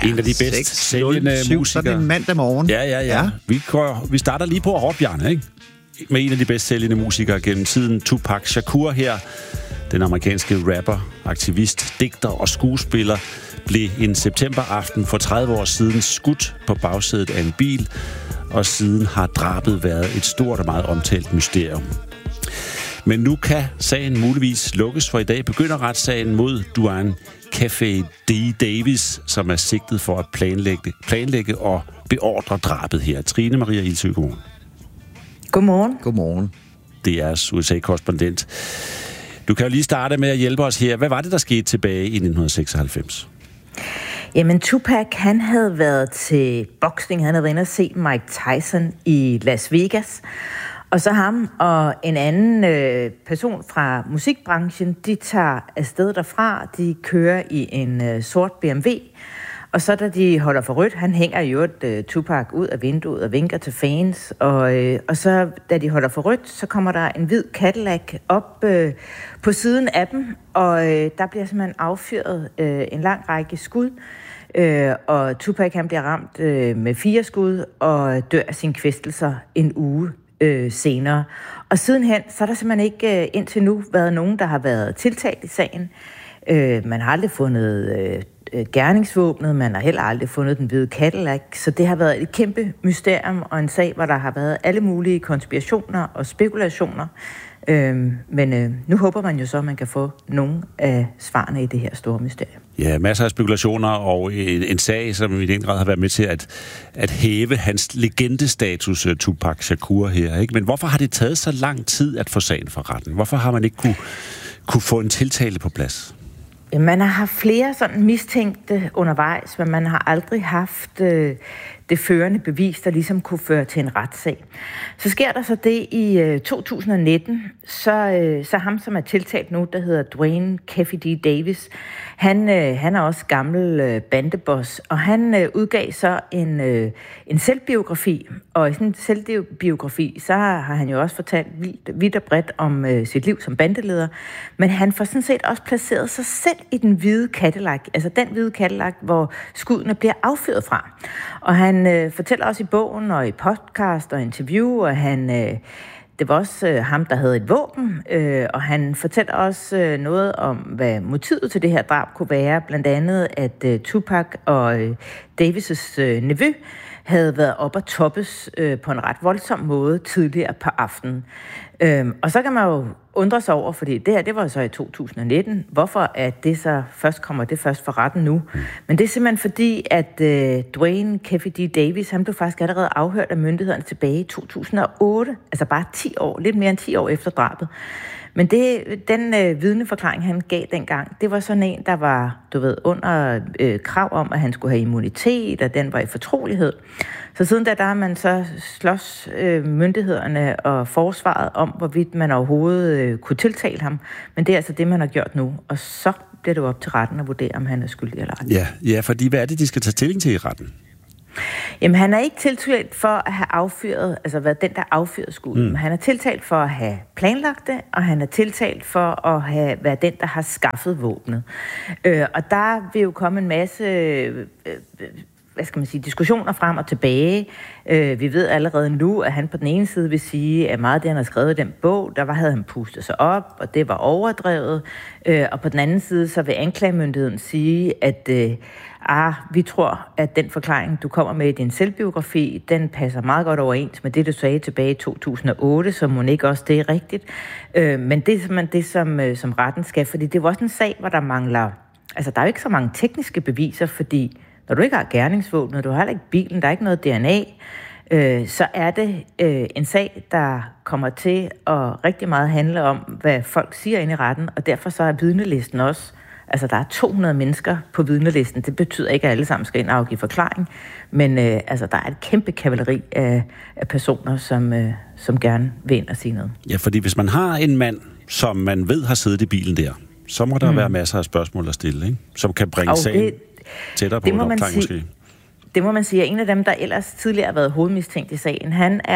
En af de bedst sælgende musikere. Sådan en mandag morgen. Ja. Vi starter lige på hårdt, Bjarne, ikke? Med en af de bedst sælgende musikere gennem tiden, Tupac Shakur her. Den amerikanske rapper, aktivist, digter og skuespiller blev en septemberaften for 30 år siden skudt på bagsædet af en bil, og siden har drabet været et stort og meget omtalt mysterium. Men nu kan sagen muligvis lukkes, for i dag begynder retssagen mod Duane Keffe D. Davis, som er sigtet for at planlægge og beordre drabet her. Trine Maria Ilsø, godmorgen. Godmorgen. Godmorgen. Det er jeres USA-korrespondent. Du kan jo lige starte med at hjælpe os her. Hvad var det, der skete tilbage i 1996? Jamen, Tupac, han havde været til boksning. Han havde været inde og se Mike Tyson i Las Vegas. Og så ham og en anden person fra musikbranchen, de tager afsted derfra. De kører i en sort BMW. Og så da de holder for rødt, han hænger jo Tupac ud af vinduet og vinker til fans. Og så da de holder for rødt, så kommer der en hvid Cadillac op på siden af dem. Og der bliver simpelthen affyret en lang række skud. Og Tupac, han bliver ramt med 4 skud og dør af sine kvæstelser en uge senere. Og sidenhen, så er der simpelthen ikke indtil nu været nogen, der har været tiltalt i sagen. Man har aldrig fundet gerningsvåbnet, man har heller aldrig fundet den hvide Cadillac, så det har været et kæmpe mysterium og en sag, hvor der har været alle mulige konspirationer og spekulationer. Men nu håber man jo så, at man kan få nogle af svarene i det her store mysterium. Ja, masser af spekulationer og en sag, som i den grad har været med til at hæve hans legendestatus, Tupac Shakur her, ikke? Men hvorfor har det taget så lang tid at få sagen for retten? Hvorfor har man ikke kunne få en tiltale på plads? Man har haft flere sådan mistænkte undervejs, men man har aldrig haft det førende bevis, der ligesom kunne føre til en retssag. Så sker der så det i 2019, så ham, som er tiltalt nu, der hedder Duane Keffe D. Davis, han er også gammel bandeboss, og han udgav så en selvbiografi, og i sådan en selvbiografi, så har han jo også fortalt vidt og bredt om sit liv som bandeleder, men han får sådan set også placeret sig selv i den hvide Cadillac, altså den hvide Cadillac, hvor skuddene bliver affyret fra. Og han fortæller også i bogen og i podcast og interview, og det var også ham, der havde et våben, og han fortæller også noget om, hvad motivet til det her drab kunne være, blandt andet, at Tupac og Davis' nevø havde været op at toppes på en ret voldsom måde tidligere på aftenen. Og så kan man jo undre sig over, fordi det var så i 2019. Hvorfor at det så først for retten nu? Men det er simpelthen fordi, at Duane Keffe D. Davis, han blev faktisk allerede afhørt af myndighederne tilbage i 2008. Altså bare 10 år, lidt mere end 10 år efter drabet. Men den vidneforklaring, han gav dengang, det var sådan en, der var, under krav om, at han skulle have immunitet, og den var i fortrolighed. Så siden da har man så slås myndighederne og forsvaret om, hvorvidt man overhovedet kunne tiltale ham. Men det er altså det, man har gjort nu. Og så bliver det jo op til retten at vurdere, om han er skyldig eller ej. Ja, fordi hvad er det, de skal tage stilling til i retten? Jamen, han er ikke tiltalt for at have affyret, altså været den, der affyrede skuddet. Han er tiltalt for at have planlagt det, og han er tiltalt for at have været den, der har skaffet våbnet. Og der vil jo komme en masse diskussioner frem og tilbage. Vi ved allerede nu, at han på den ene side vil sige, at meget af det, han har skrevet i den bog, havde han pustet sig op, og det var overdrevet. Og på den anden side, så vil anklagemyndigheden sige, at vi tror, at den forklaring, du kommer med i din selvbiografi, den passer meget godt overens med det, du sagde tilbage i 2008, så må ikke også det er rigtigt. Men det er simpelthen det, som retten skal, fordi det var også en sag, hvor der mangler. Altså, der er jo ikke så mange tekniske beviser, fordi når du ikke har gerningsvåbnet, du har heller ikke bilen, der er ikke noget DNA, så er det en sag, der kommer til at rigtig meget handle om, hvad folk siger inde i retten, og derfor så er vidnelisten også. Altså, der er 200 mennesker på vidnelisten. Det betyder ikke, at alle sammen skal ind og afgive forklaring, men der er et kæmpe kavaleri af personer, som gerne vil ind og sige noget. Ja, fordi hvis man har en mand, som man ved har siddet i bilen der, så må der være masser af spørgsmål at stille, ikke? Som kan bringe sagen tættere på en opklaring måske. Det må man sige, at en af dem, der ellers tidligere har været hovedmistænkt i sagen,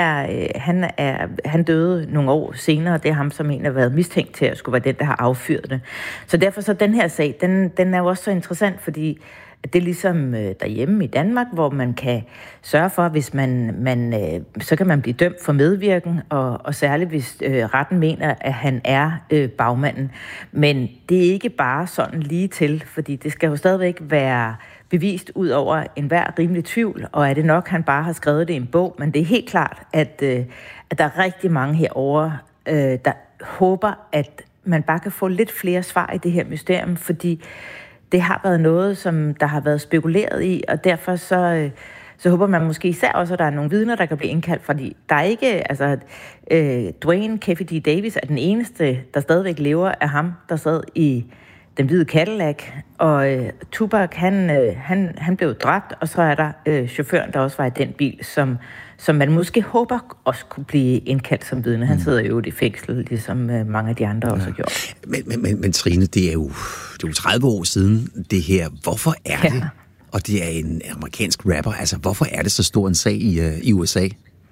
han døde nogle år senere, det er ham, som egentlig har været mistænkt til at skulle være den, der har affyret det. Så derfor så den her sag, den er jo også så interessant, fordi at det er ligesom derhjemme i Danmark, hvor man kan sørge for, hvis så kan man blive dømt for medvirken, og særligt hvis retten mener, at han er bagmanden. Men det er ikke bare sådan lige til, fordi det skal jo stadigvæk være bevist ud over enhver rimelig tvivl, og er det nok, han bare har skrevet det i en bog, men det er helt klart, at der er rigtig mange herovre, der håber, at man bare kan få lidt flere svar i det her mysterium, fordi det har været noget, som der har været spekuleret i, og derfor så håber man måske især også, at der er nogle vidner, der kan blive indkaldt, fordi der er ikke, altså Duane Keffe D. Davis er den eneste, der stadigvæk lever af ham, der sad i den hvide Cadillac, og Tupac, han blev dræbt, og så er der chaufføren, der også var i den bil, som man måske håber også kunne blive indkaldt som vidne. Han sidder jo i fængsel, ligesom mange af de andre også har gjort. Men Trine, det er jo 30 år siden det her. Hvorfor er det? Og det er en amerikansk rapper. Altså, hvorfor er det så stor en sag i USA?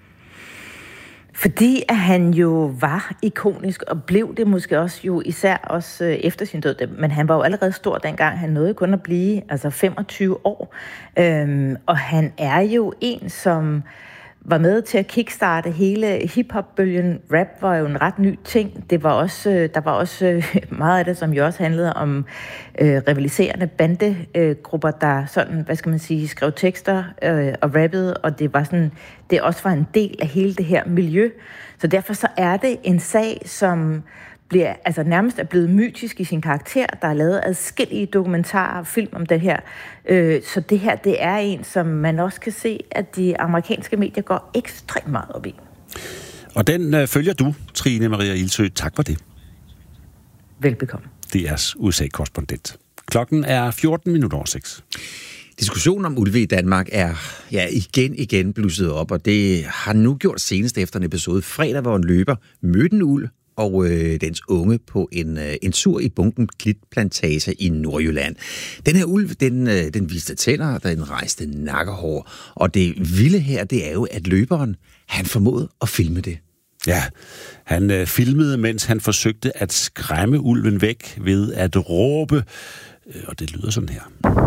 Fordi at han jo var ikonisk, og blev det måske også jo især også efter sin død. Men han var jo allerede stor dengang. Han nåede kun at blive 25 år. Og han er jo en, som var med til at kickstarte hele hiphop-bølgen. Rap var jo en ret ny ting. Der var også meget af det, som jo også handlede om rivaliserende bandegrupper, der sådan, hvad skal man sige, skrev tekster og rappede, og det også var en del af hele det her miljø. Så derfor så er det en sag, som nærmest er blevet mytisk i sin karakter. Der er lavet adskillige dokumentarer og film om det her. Så det her, det er en, som man også kan se, at de amerikanske medier går ekstremt meget op i. Og den følger du, Trine Maria Ilsøe. Tak for det. Velbekomme. DR's USA-korrespondent. Klokken er 6:14. Diskussionen om ulve i Danmark er igen blusset op, og det har nu gjort senest efter en episode fredag, hvor en løber mødte en ulv og dens unge på en tur i Bunken Klitplantage i Nordjylland. Den her ulv, den viste tænder, den rejste nakkehår, og det vilde her, det er jo, at løberen, han formåede at filme det. Ja, han filmede, mens han forsøgte at skræmme ulven væk ved at råbe, og det lyder sådan her.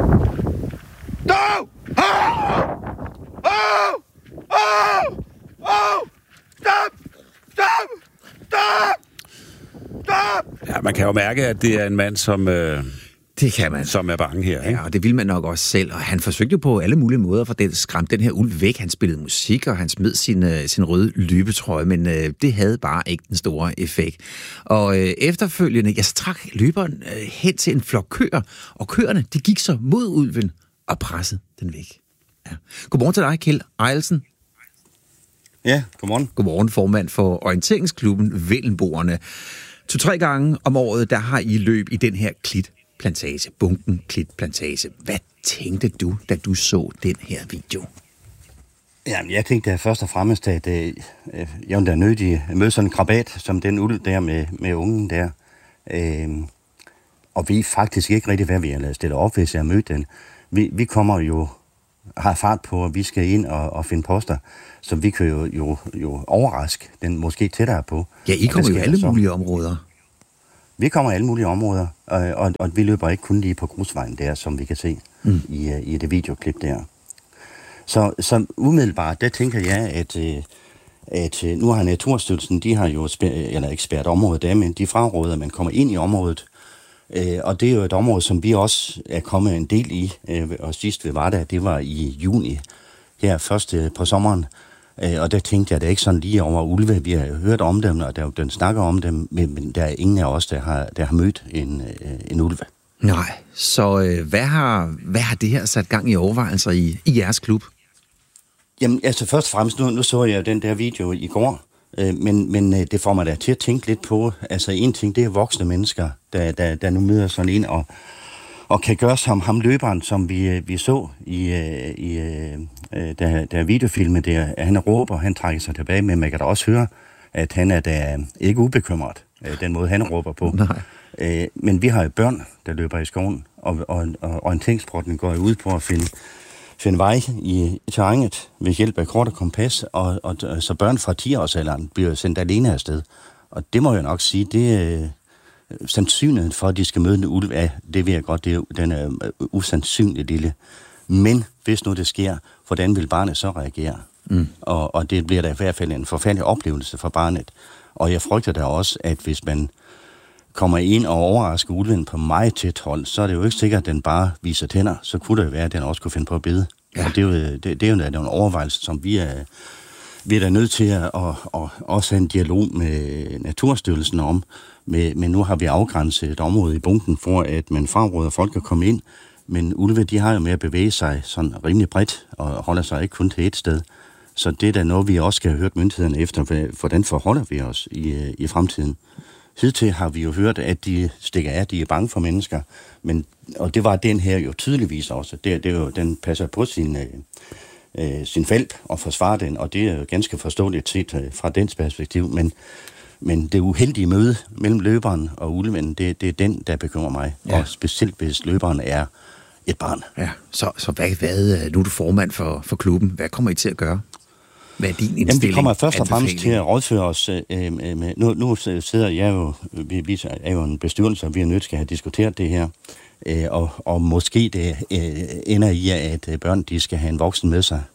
No! Oh! Oh! Oh! Oh! Stop! Stop! Stop! Stop! Ja, man kan jo mærke, at det er en mand, som det kan man. Som er bange her, ikke? Ja, og det vil man nok også selv. Og han forsøgte jo på alle mulige måder for at skræmme den her ulv væk. Han spillede musik, og han smed sin røde løbetrøje, men det havde bare ikke den store effekt. Og efterfølgende, så trak løberen hen til en flok køer, og køerne, de gik så mod ulven og pressede den væk. Ja. Godmorgen til dig, Kjeld Ejlsen. Ja, godmorgen. Godmorgen, formand for orienteringsklubben Vellenboerne. 2-3 gange om året, der har I løb i den her klitplantage, Bunken Klitplantage. Hvad tænkte du, da du så den her video? Jamen, jeg tænkte først og fremmest, at jeg var da nødig at møde sådan en krabat, som den ulv der med ungen der. Og vi er faktisk ikke rigtig, hvad vi har stillet op, hvis jeg har mødt den. Vi kommer jo, har fart på, at vi skal ind og finde poster, så vi kan jo overraske den måske tættere på. Ja, I kommer jo alle mulige områder. Vi kommer alle mulige områder, og vi løber ikke kun lige på grusvejen der, som vi kan se i det videoklip der. Så umiddelbart, der tænker jeg, at nu har Naturstyrelsen, de har jo ikke spærret området af, men de fraråder, at man kommer ind i området. Og det er jo et område, som vi også er kommet en del i, og sidst vi var der, det var i juni, her først på sommeren. Og der tænkte jeg, at det er ikke sådan lige over ulve. Vi har hørt om dem, og den snakker om dem, men der er ingen af os, der har mødt en ulve. Nej, så hvad har det her sat gang i overvejelser i jeres klub? Jamen, altså først og fremmest, nu så jeg den der video i går, men det får mig da til at tænke lidt på, altså en ting, det er voksne mennesker, der nu møder sådan en, og kan gøre som ham løberen, som vi så da videofilmen der, han råber, han trækker sig tilbage, men man kan da også høre, at han er da ikke ubekymret, den måde han råber på. Nej. Men vi har jo børn, der løber i skoven, og en tænksporten går ud på at finde vej i terrænet ved hjælp af kort og kompas, og så børn fra 10-årsalderen bliver sendt alene afsted. Og det må jeg nok sige, sandsynligheden for, at de skal møde en ulv, det ved jeg godt, den er usandsynlig lille. Men hvis nu det sker, hvordan vil barnet så reagere? Og det bliver da i hvert fald en forfærdelig oplevelse for barnet. Og jeg frygter da også, at hvis man kommer ind og overrasker ulven på meget tæt hold, så er det jo ikke sikkert, at den bare viser tænder. Så kunne det jo være, at den også kunne finde på at bide. Ja. Og det er jo en overvejelse, som vi er da nødt til at også have en dialog med Naturstyrelsen om. Men nu har vi afgrænset et område i bunken for, at man fraråder folk at komme ind. Men ulve, de har jo med at bevæge sig sådan rimelig bredt og holder sig ikke kun til et sted. Så det er da noget, vi også skal have hørt myndighederne efter, hvordan forholder vi os i fremtiden. Hidtil har vi jo hørt, at de stikker af, de er bange for mennesker, og det var den her jo tydeligvis også. Det er jo, den passer på sin felt og forsvarer den, og det er jo ganske forståeligt set fra dens perspektiv, men det uheldige møde mellem løberen og ulven, det er den, der bekymrer mig, og specielt hvis løberen er et barn. Ja, så hvad nu er du formand for klubben, hvad kommer I til at gøre? Hvad er din indstilling? Jamen, vi kommer først og fremmest til at rådføre os med... Nu sidder jeg jo... Vi er jo en bestyrelse, og vi er nødt til at have diskuteret det her. Og måske det ender i, at børn de skal have en voksen med sig.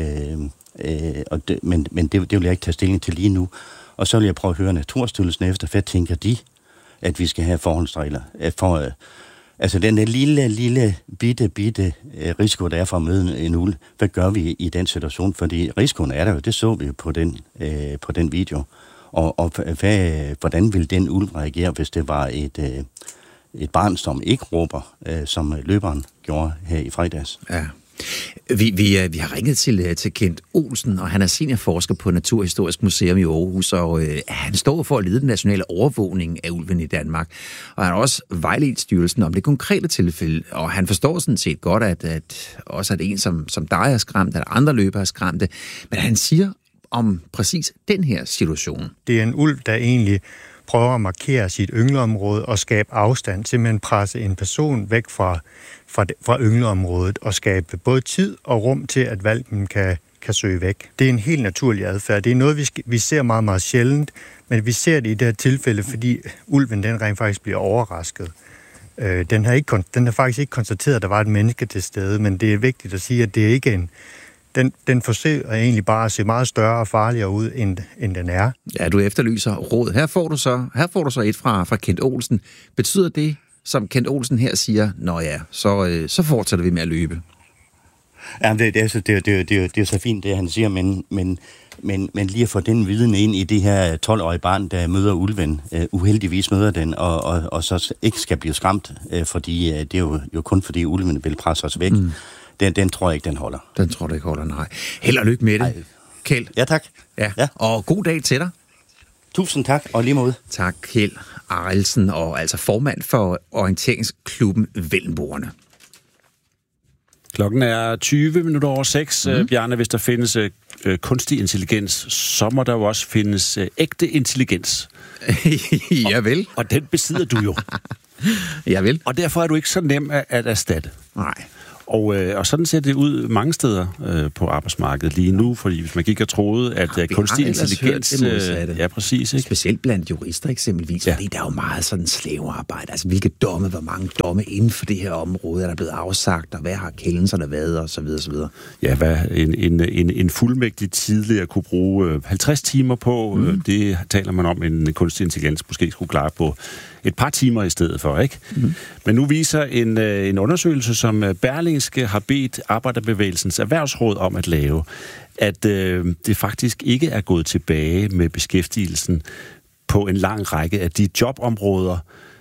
Men det vil jeg ikke tage stilling til lige nu. Og så vil jeg prøve at høre Naturstyrelsen efter, hvad tænker de, at vi skal have forholdsregler for... Altså den der lille, bitte risiko, der er for at møde en ulv, hvad gør vi i den situation? Fordi risikoen er der jo, det så vi jo på den video. Og hvordan vil den ulv reagere, hvis det var et barn, som ikke råber, som løberen gjorde her i fredags? Ja. Vi har ringet til Kent Olsen, og han er seniorforsker på Naturhistorisk Museum i Aarhus, og han står for at lede den nationale overvågning af ulven i Danmark. Og han har også vejledt styrelsen om det konkrete tilfælde, og han forstår sådan set godt, at også at en som dig er skræmt, at andre løbere er skræmte, men han siger om præcis den her situation. Det er en ulv, der egentlig prøver at markere sit yngleområde og skabe afstand, simpelthen presse en person væk fra yngleområdet og skabe både tid og rum til, at hvalpen kan søge væk. Det er en helt naturlig adfærd. Det er noget, vi ser meget, meget sjældent, men vi ser det i det her tilfælde, fordi ulven den rent faktisk bliver overrasket. Den har faktisk ikke konstateret, at der var et menneske til stede, men det er vigtigt at sige, at det er ikke en... Den forsøger egentlig bare at se meget større og farligere ud, end den er. Ja, du efterlyser råd. Her får du så et fra Kent Olsen. Betyder det, som Kent Olsen her siger, nå ja, så fortsætter vi med at løbe? Ja, det er så fint, det han siger, men lige at få den viden ind i det her 12-årige barn, der møder ulven, uheldigvis møder den, og så ikke skal blive skræmt, fordi det er jo kun fordi ulven vil presse os væk. Den tror jeg ikke, den holder. Den tror du ikke holder, nej. Held og lykke med det, Kjeld. Ja, tak. Ja. Og god dag til dig. Tusind tak, og lige måde. Tak, Kjeld Arildsen, og altså formand for orienteringsklubben Vellenboerne. Klokken er 20:20. Bjarne, hvis der findes kunstig intelligens, så må der jo også findes ægte intelligens. Ja vel. Og den besidder du jo. Ja vel. Og derfor er du ikke så nem at erstatte. Nej. Og sådan ser det ud mange steder på arbejdsmarkedet lige nu, fordi hvis man gik og troede, at kunstig intelligens... ja, præcis. Ikke? Specielt blandt jurister eksempelvis, fordi der er jo meget sådan slavearbejde. Altså, hvilke domme, hvor mange domme inden for det her område er der blevet afsagt, og hvad har kendelserne været, og så videre, så videre. Ja, hvad en fuldmægtig tidligere kunne bruge 50 timer på, det taler man om, en kunstig intelligens måske skulle klare på et par timer i stedet for, ikke? Men nu viser en undersøgelse, som Berlingske har bedt Arbejderbevægelsens Erhvervsråd om at lave, at det faktisk ikke er gået tilbage med beskæftigelsen på en lang række af de jobområder,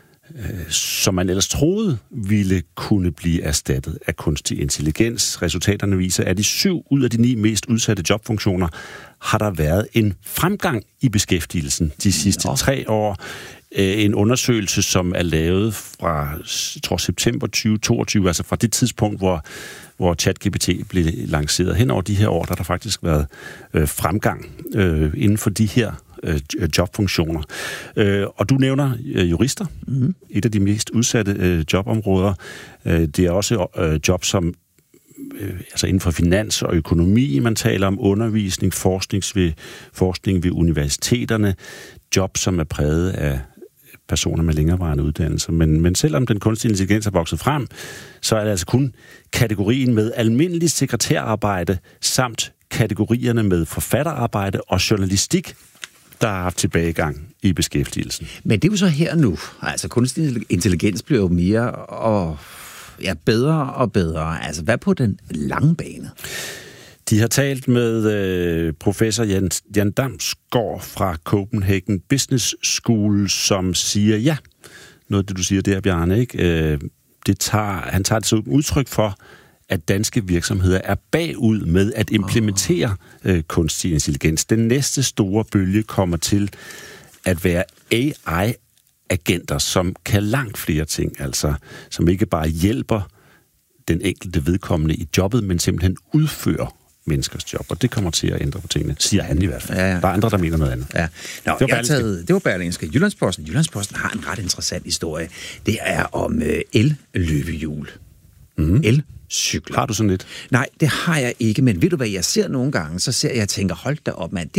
som man ellers troede ville kunne blive erstattet af kunstig intelligens. Resultaterne viser, at i 7 ud af de 9 mest udsatte jobfunktioner har der været en fremgang i beskæftigelsen de sidste 3 år. En undersøgelse, som er lavet fra, september 2022, altså fra det tidspunkt, hvor ChatGPT blev lanceret. Hen over de her år, der har der faktisk været fremgang inden for de her jobfunktioner. Og du nævner jurister, et af de mest udsatte jobområder. Det er også job som altså inden for finans og økonomi, man taler om undervisning, forskning ved universiteterne, job, som er præget af personer med længerevarende uddannelse. Men selvom den kunstige intelligens er vokset frem, så er det altså kun kategorien med almindelig sekretærarbejde samt kategorierne med forfatterarbejde og journalistik, der har haft tilbagegang i beskæftigelsen. Men det er jo så her nu. Altså, kunstig intelligens bliver jo mere og bedre og bedre. Altså, hvad på den lange bane? De har talt med professor Jan Damsgaard fra Copenhagen Business School, som siger, ja, noget af det, du siger der, Bjarne, ikke? Han tager det som udtryk for, at danske virksomheder er bagud med at implementere kunstig intelligens. Den næste store bølge kommer til at være AI-agenter, som kan langt flere ting, altså som ikke bare hjælper den enkelte vedkommende i jobbet, men simpelthen udfører menneskers job, og det kommer til at ændre på tingene, siger han i hvert fald. Ja. Der er andre, der mener noget andet. Ja. Nå, det var Berlingske. Jyllandsposten har en ret interessant historie. Det er om el-løbehjul. Elcykler. Har du sådan lidt? Nej, det har jeg ikke, men ved du hvad, jeg ser nogle gange, så ser jeg og tænker, hold da op, mand,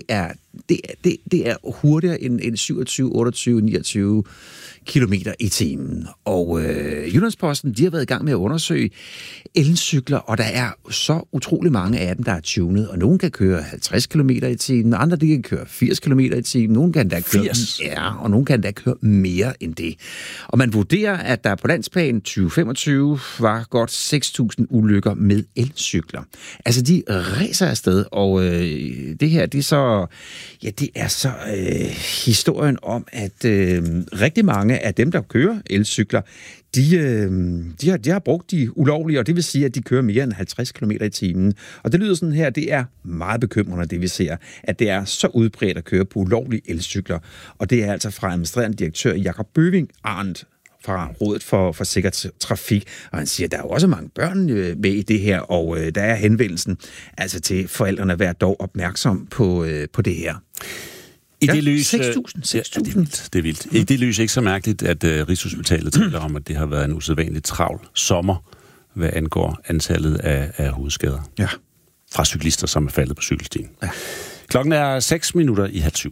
det er hurtigere end 27, 28, 29 kilometer i timen. Og Jyllandsposten, de har været i gang med at undersøge elcykler, og der er så utrolig mange af dem, der er tunet, og nogen kan køre 50 km i timen, og andre de kan køre 80 km i timen, nogen kan da køre, og nogen kan da køre mere end det. Og man vurderer, at der på landsplan 2025 var godt 6.000 ulykker med elcykler. Altså, de ræser afsted, og det her, det er så... Ja, det er så historien om, at rigtig mange af dem, der kører elcykler, de har brugt de ulovlige, og det vil sige, at de kører mere end 50 km i timen. Og det lyder sådan her, det er meget bekymrende, det vi ser, at det er så udbredt at køre på ulovlige elcykler. Og det er altså fra administrerende direktør Jakob Bøving Arndt fra Rådet for Sikker Trafik, og han siger, at der er jo også mange børn med i det her, og der er henvendelsen altså til forældrene at være dog opmærksom på det her. I det lys, 6.000. Det er vildt. I det lys ikke så mærkeligt, at Rigshospitalet taler om, at det har været en usædvanligt travl sommer, hvad angår antallet af hovedskader. Ja. Fra cyklister, som er faldet på cykelstien. Ja. Klokken er 6:06.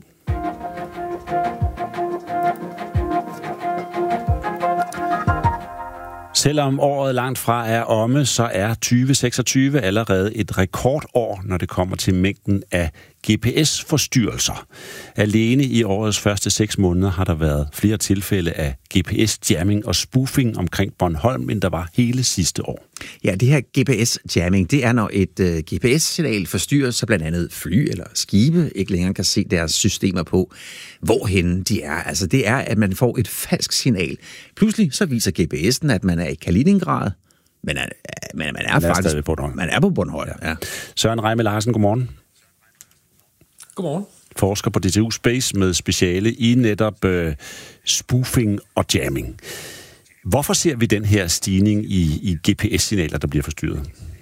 Selvom året langt fra er omme, så er 2026 allerede et rekordår, når det kommer til mængden af GPS-forstyrrelser. Alene i årets første 6 måneder har der været flere tilfælde af GPS-jamming og spoofing omkring Bornholm, end der var hele sidste år. Ja, det her GPS-jamming, det er, når et GPS-signal forstyrrer, så blandt andet fly eller skibe ikke længere kan se deres systemer på, hvorhen de er. Altså, det er, at man får et falsk signal. Pludselig så viser GPS'en, at man er i Kaliningrad, men man er faktisk man er på Bornholm. Ja. Søren Reimer Larsen, godmorgen. Godmorgen. Forsker på DTU Space med speciale i netop spoofing og jamming. Hvorfor ser vi den her stigning i GPS-signaler, der bliver forstyrret?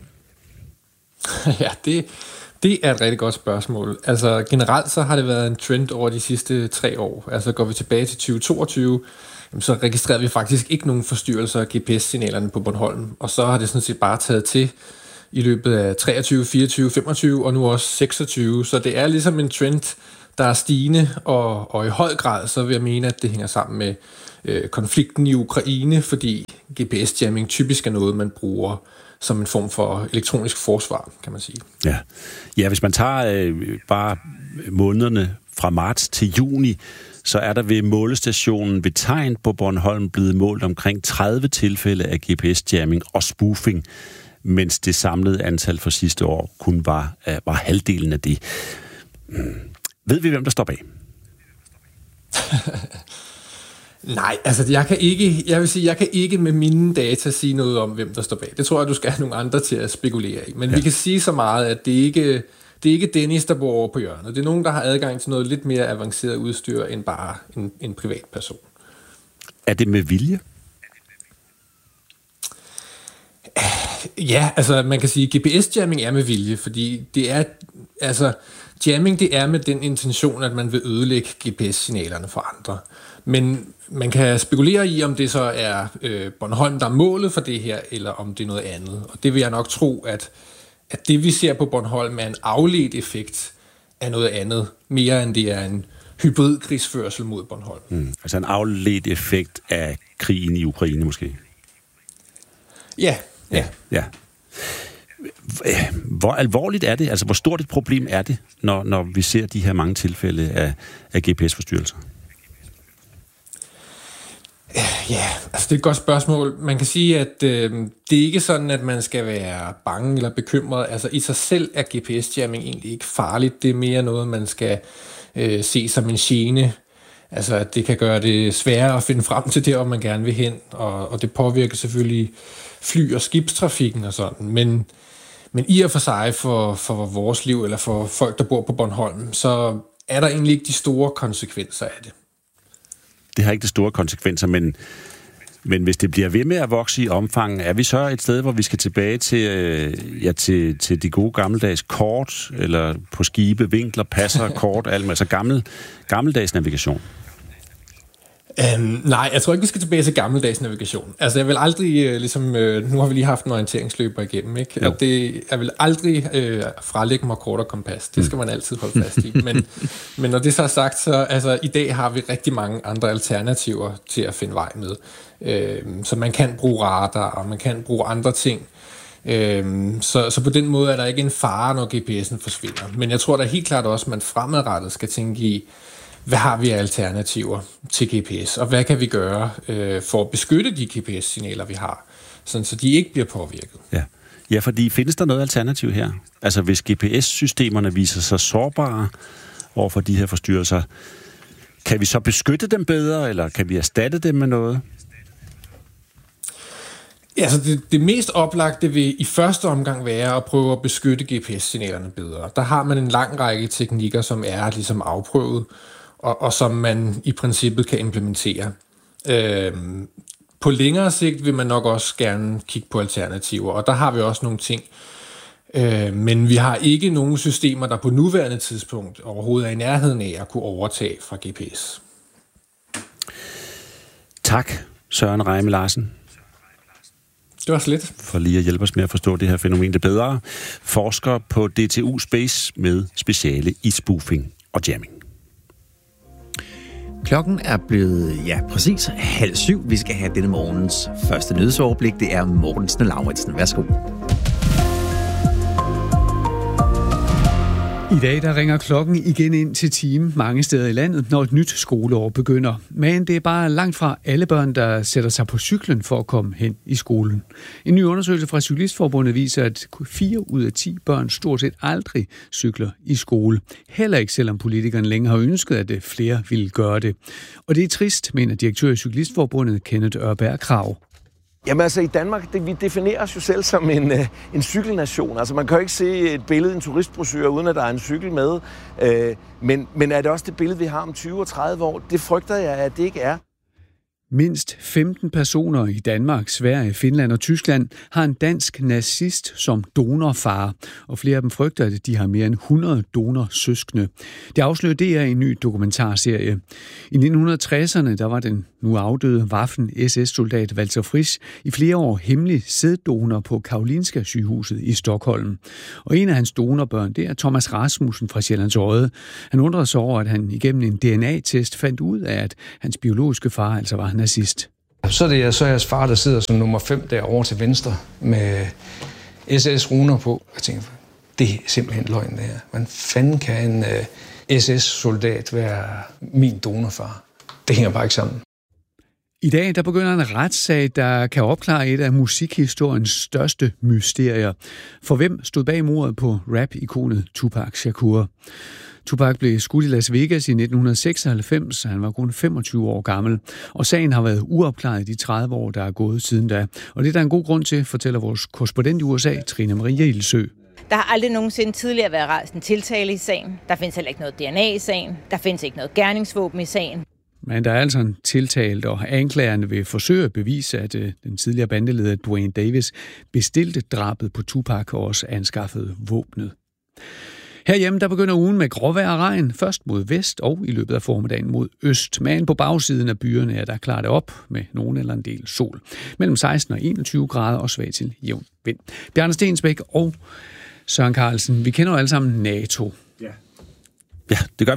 Ja, det er et rigtig godt spørgsmål. Altså generelt så har det været en trend over de sidste 3 år. Altså går vi tilbage til 2022, så registrerede vi faktisk ikke nogen forstyrrelser af GPS-signalerne på Bornholm. Og så har det sådan set bare taget til i løbet af 23, 24, 25 og nu også 26. Så det er ligesom en trend, der er stigende, og i høj grad så vil jeg mene, at det hænger sammen med konflikten i Ukraine, fordi GPS-jamming typisk er noget, man bruger som en form for elektronisk forsvar, kan man sige. Ja, hvis man tager bare månederne fra marts til juni, så er der ved målestationen ved Tegn på Bornholm blevet målt omkring 30 tilfælde af GPS-jamming og spoofing, mens det samlede antal for sidste år kun var halvdelen af det. Ved vi, hvem der står bag? Nej, altså jeg kan ikke med mine data sige noget om, hvem der står bag. Det tror jeg, du skal have nogle andre til at spekulere i. Men vi kan sige så meget, at det er ikke Dennis, der bor over på hjørnet. Det er nogen, der har adgang til noget lidt mere avanceret udstyr end bare en privat person. Er det med vilje? Ja, altså man kan sige, at GPS-jamming er med vilje, fordi det er, altså jamming det er med den intention, at man vil ødelægge GPS-signalerne for andre. Men man kan spekulere i, om det så er Bornholm, der er målet for det her, eller om det er noget andet. Og det vil jeg nok tro, at det vi ser på Bornholm er en afledt effekt af noget andet, mere end det er en hybridkrigsførsel mod Bornholm. Altså en afledt effekt af krigen i Ukraine måske? Ja. Hvor alvorligt er det? Altså, hvor stort et problem er det, når vi ser de her mange tilfælde af GPS-forstyrrelser? Ja, altså det er et godt spørgsmål. Man kan sige, at det er ikke sådan, at man skal være bange eller bekymret. Altså i sig selv er GPS-jamming egentlig ikke farligt. Det er mere noget, man skal se som en gene. Altså at det kan gøre det sværere at finde frem til det, hvor man gerne vil hen. Og det påvirker selvfølgelig fly- og skibstrafikken og sådan. Men i og for sig for vores liv, eller for folk, der bor på Bornholm, så er der egentlig ikke de store konsekvenser af det. Det har ikke de store konsekvenser, men hvis det bliver ved med at vokse i omfang, er vi så et sted, hvor vi skal tilbage til de gode gammeldags kort, eller på skibe, vinkler, passer, kort, altså gammeldags navigation? Nej, jeg tror ikke, vi skal tilbage til gammeldags navigation. Altså, jeg vil aldrig, nu har vi lige haft en orienteringsløber igennem, ikke? Og jeg vil aldrig frelægge mig kort og kompas. Det skal man altid holde fast i. Men når det så er sagt, så altså, i dag har vi rigtig mange andre alternativer til at finde vej med. Så man kan bruge radar, og man kan bruge andre ting. Så på den måde er der ikke en fare, når GPS'en forsvinder. Men jeg tror da helt klart også, at man fremadrettet skal tænke i, hvad har vi af alternativer til GPS, og hvad kan vi gøre for at beskytte de GPS-signaler, vi har, sådan så de ikke bliver påvirket? Ja, fordi findes der noget alternativ her? Altså hvis GPS-systemerne viser sig sårbare over for de her forstyrrelser, kan vi så beskytte dem bedre, eller kan vi erstatte dem med noget? Altså det mest oplagte vil i første omgang være at prøve at beskytte GPS-signalerne bedre. Der har man en lang række teknikker, som er ligesom afprøvet, og som man i princippet kan implementere. På længere sigt vil man nok også gerne kigge på alternativer, og der har vi også nogle ting. Men vi har ikke nogen systemer, der på nuværende tidspunkt overhovedet er i nærheden af at kunne overtage fra GPS. Tak, Søren Reime Larsen. Det var slet. For lige at hjælpe os med at forstå det her fænomen det bedre. Forsker på DTU Space med speciale i spoofing og jamming. Klokken er blevet, præcis 6:30. Vi skal have denne morgens første nyhedsoverblik. Det er Mortensen og Lauritsen. Værsgo. I dag der ringer klokken igen ind til time mange steder i landet, når et nyt skoleår begynder. Men det er bare langt fra alle børn, der sætter sig på cyklen for at komme hen i skolen. En ny undersøgelse fra Cyklistforbundet viser, at 4 ud af 10 børn stort set aldrig cykler i skole. Heller ikke selvom politikerne længe har ønsket, at flere ville gøre det. Og det er trist, mener direktør i Cyklistforbundet Kenneth Ørberg Krag. Jamen altså i Danmark, vi definerer os jo selv som en cykelnation. Altså man kan jo ikke se et billede, en turistbrochure, uden at der er en cykel med. Men er det også det billede, vi har om 20 og 30 år? Det frygter jeg, at det ikke er. Mindst 15 personer i Danmark, Sverige, Finland og Tyskland har en dansk nazist som donorfar, og flere af dem frygter, at de har mere end 100 donorsøskende. Det afslører DR i en ny dokumentarserie. I 1960'erne der var den nu afdøde Waffen-SS-soldat Walter Frisch i flere år hemmelig sæddonor på Karolinska sygehuset i Stockholm. Og en af hans donorbørn, det er Thomas Rasmussen fra Sjællands Odde. Han undrede sig over, at han igennem en DNA-test fandt ud af, at hans biologiske far altså var nazist. Så er det jeres far, der sidder som nummer 5 derovre til venstre med SS-runer på. Jeg tænker, det er simpelthen løgn det her. Hvordan fanden kan en SS-soldat være min donorfar? Det hænger bare ikke sammen. I dag der begynder en retssag, der kan opklare et af musikhistoriens største mysterier. For hvem stod bag mordet på rap-ikonet Tupac Shakur? Tupac blev skudt i Las Vegas i 1996, han var kun 25 år gammel, og sagen har været uopklaret de 30 år, der er gået siden da. Og det er der en god grund til, fortæller vores korrespondent i USA, Trine Maria Ilsø. Der har aldrig nogensinde tidligere været rejst en tiltale i sagen. Der findes heller ikke noget DNA i sagen. Der findes ikke noget gerningsvåben i sagen. Men der er altså en tiltalt, og anklagerne vil forsøge at bevise, at den tidligere bandeleder Dwayne Davis bestilte drabet på Tupac og også anskaffede våbnet. Herhjemme der begynder ugen med gråvejr og regn, først mod vest og i løbet af formiddagen mod øst. Men på bagsiden af byerne er der klart op med nogen eller en del sol. Mellem 16 og 21 grader og svag til jævn vind. Bjarne Stensbæk og Søren Carlsen, vi kender jo alle sammen NATO. Ja, det gør vi.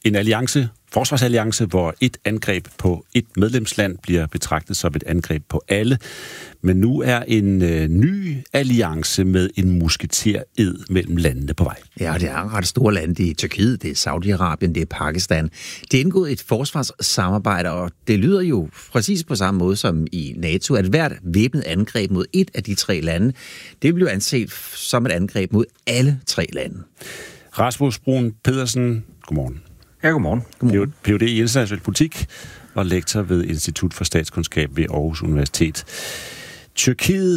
en alliance, forsvarsalliance, hvor et angreb på et medlemsland bliver betragtet som et angreb på alle. Men nu er en ny alliance med en musketered mellem landene på vej. Ja, det er ret store lande. Det er Tyrkiet, det er Saudi-Arabien, det er Pakistan. Det er indgået et forsvarssamarbejde, og det lyder jo præcis på samme måde som i NATO, at hvert væbnet angreb mod et af de 3 lande, det bliver anset som et angreb mod alle 3 lande. Rasmus Bruun Pedersen, godmorgen. Ja, godmorgen. Ph.D. i international politik og lektor ved Institut for Statskundskab ved Aarhus Universitet. Tyrkiet,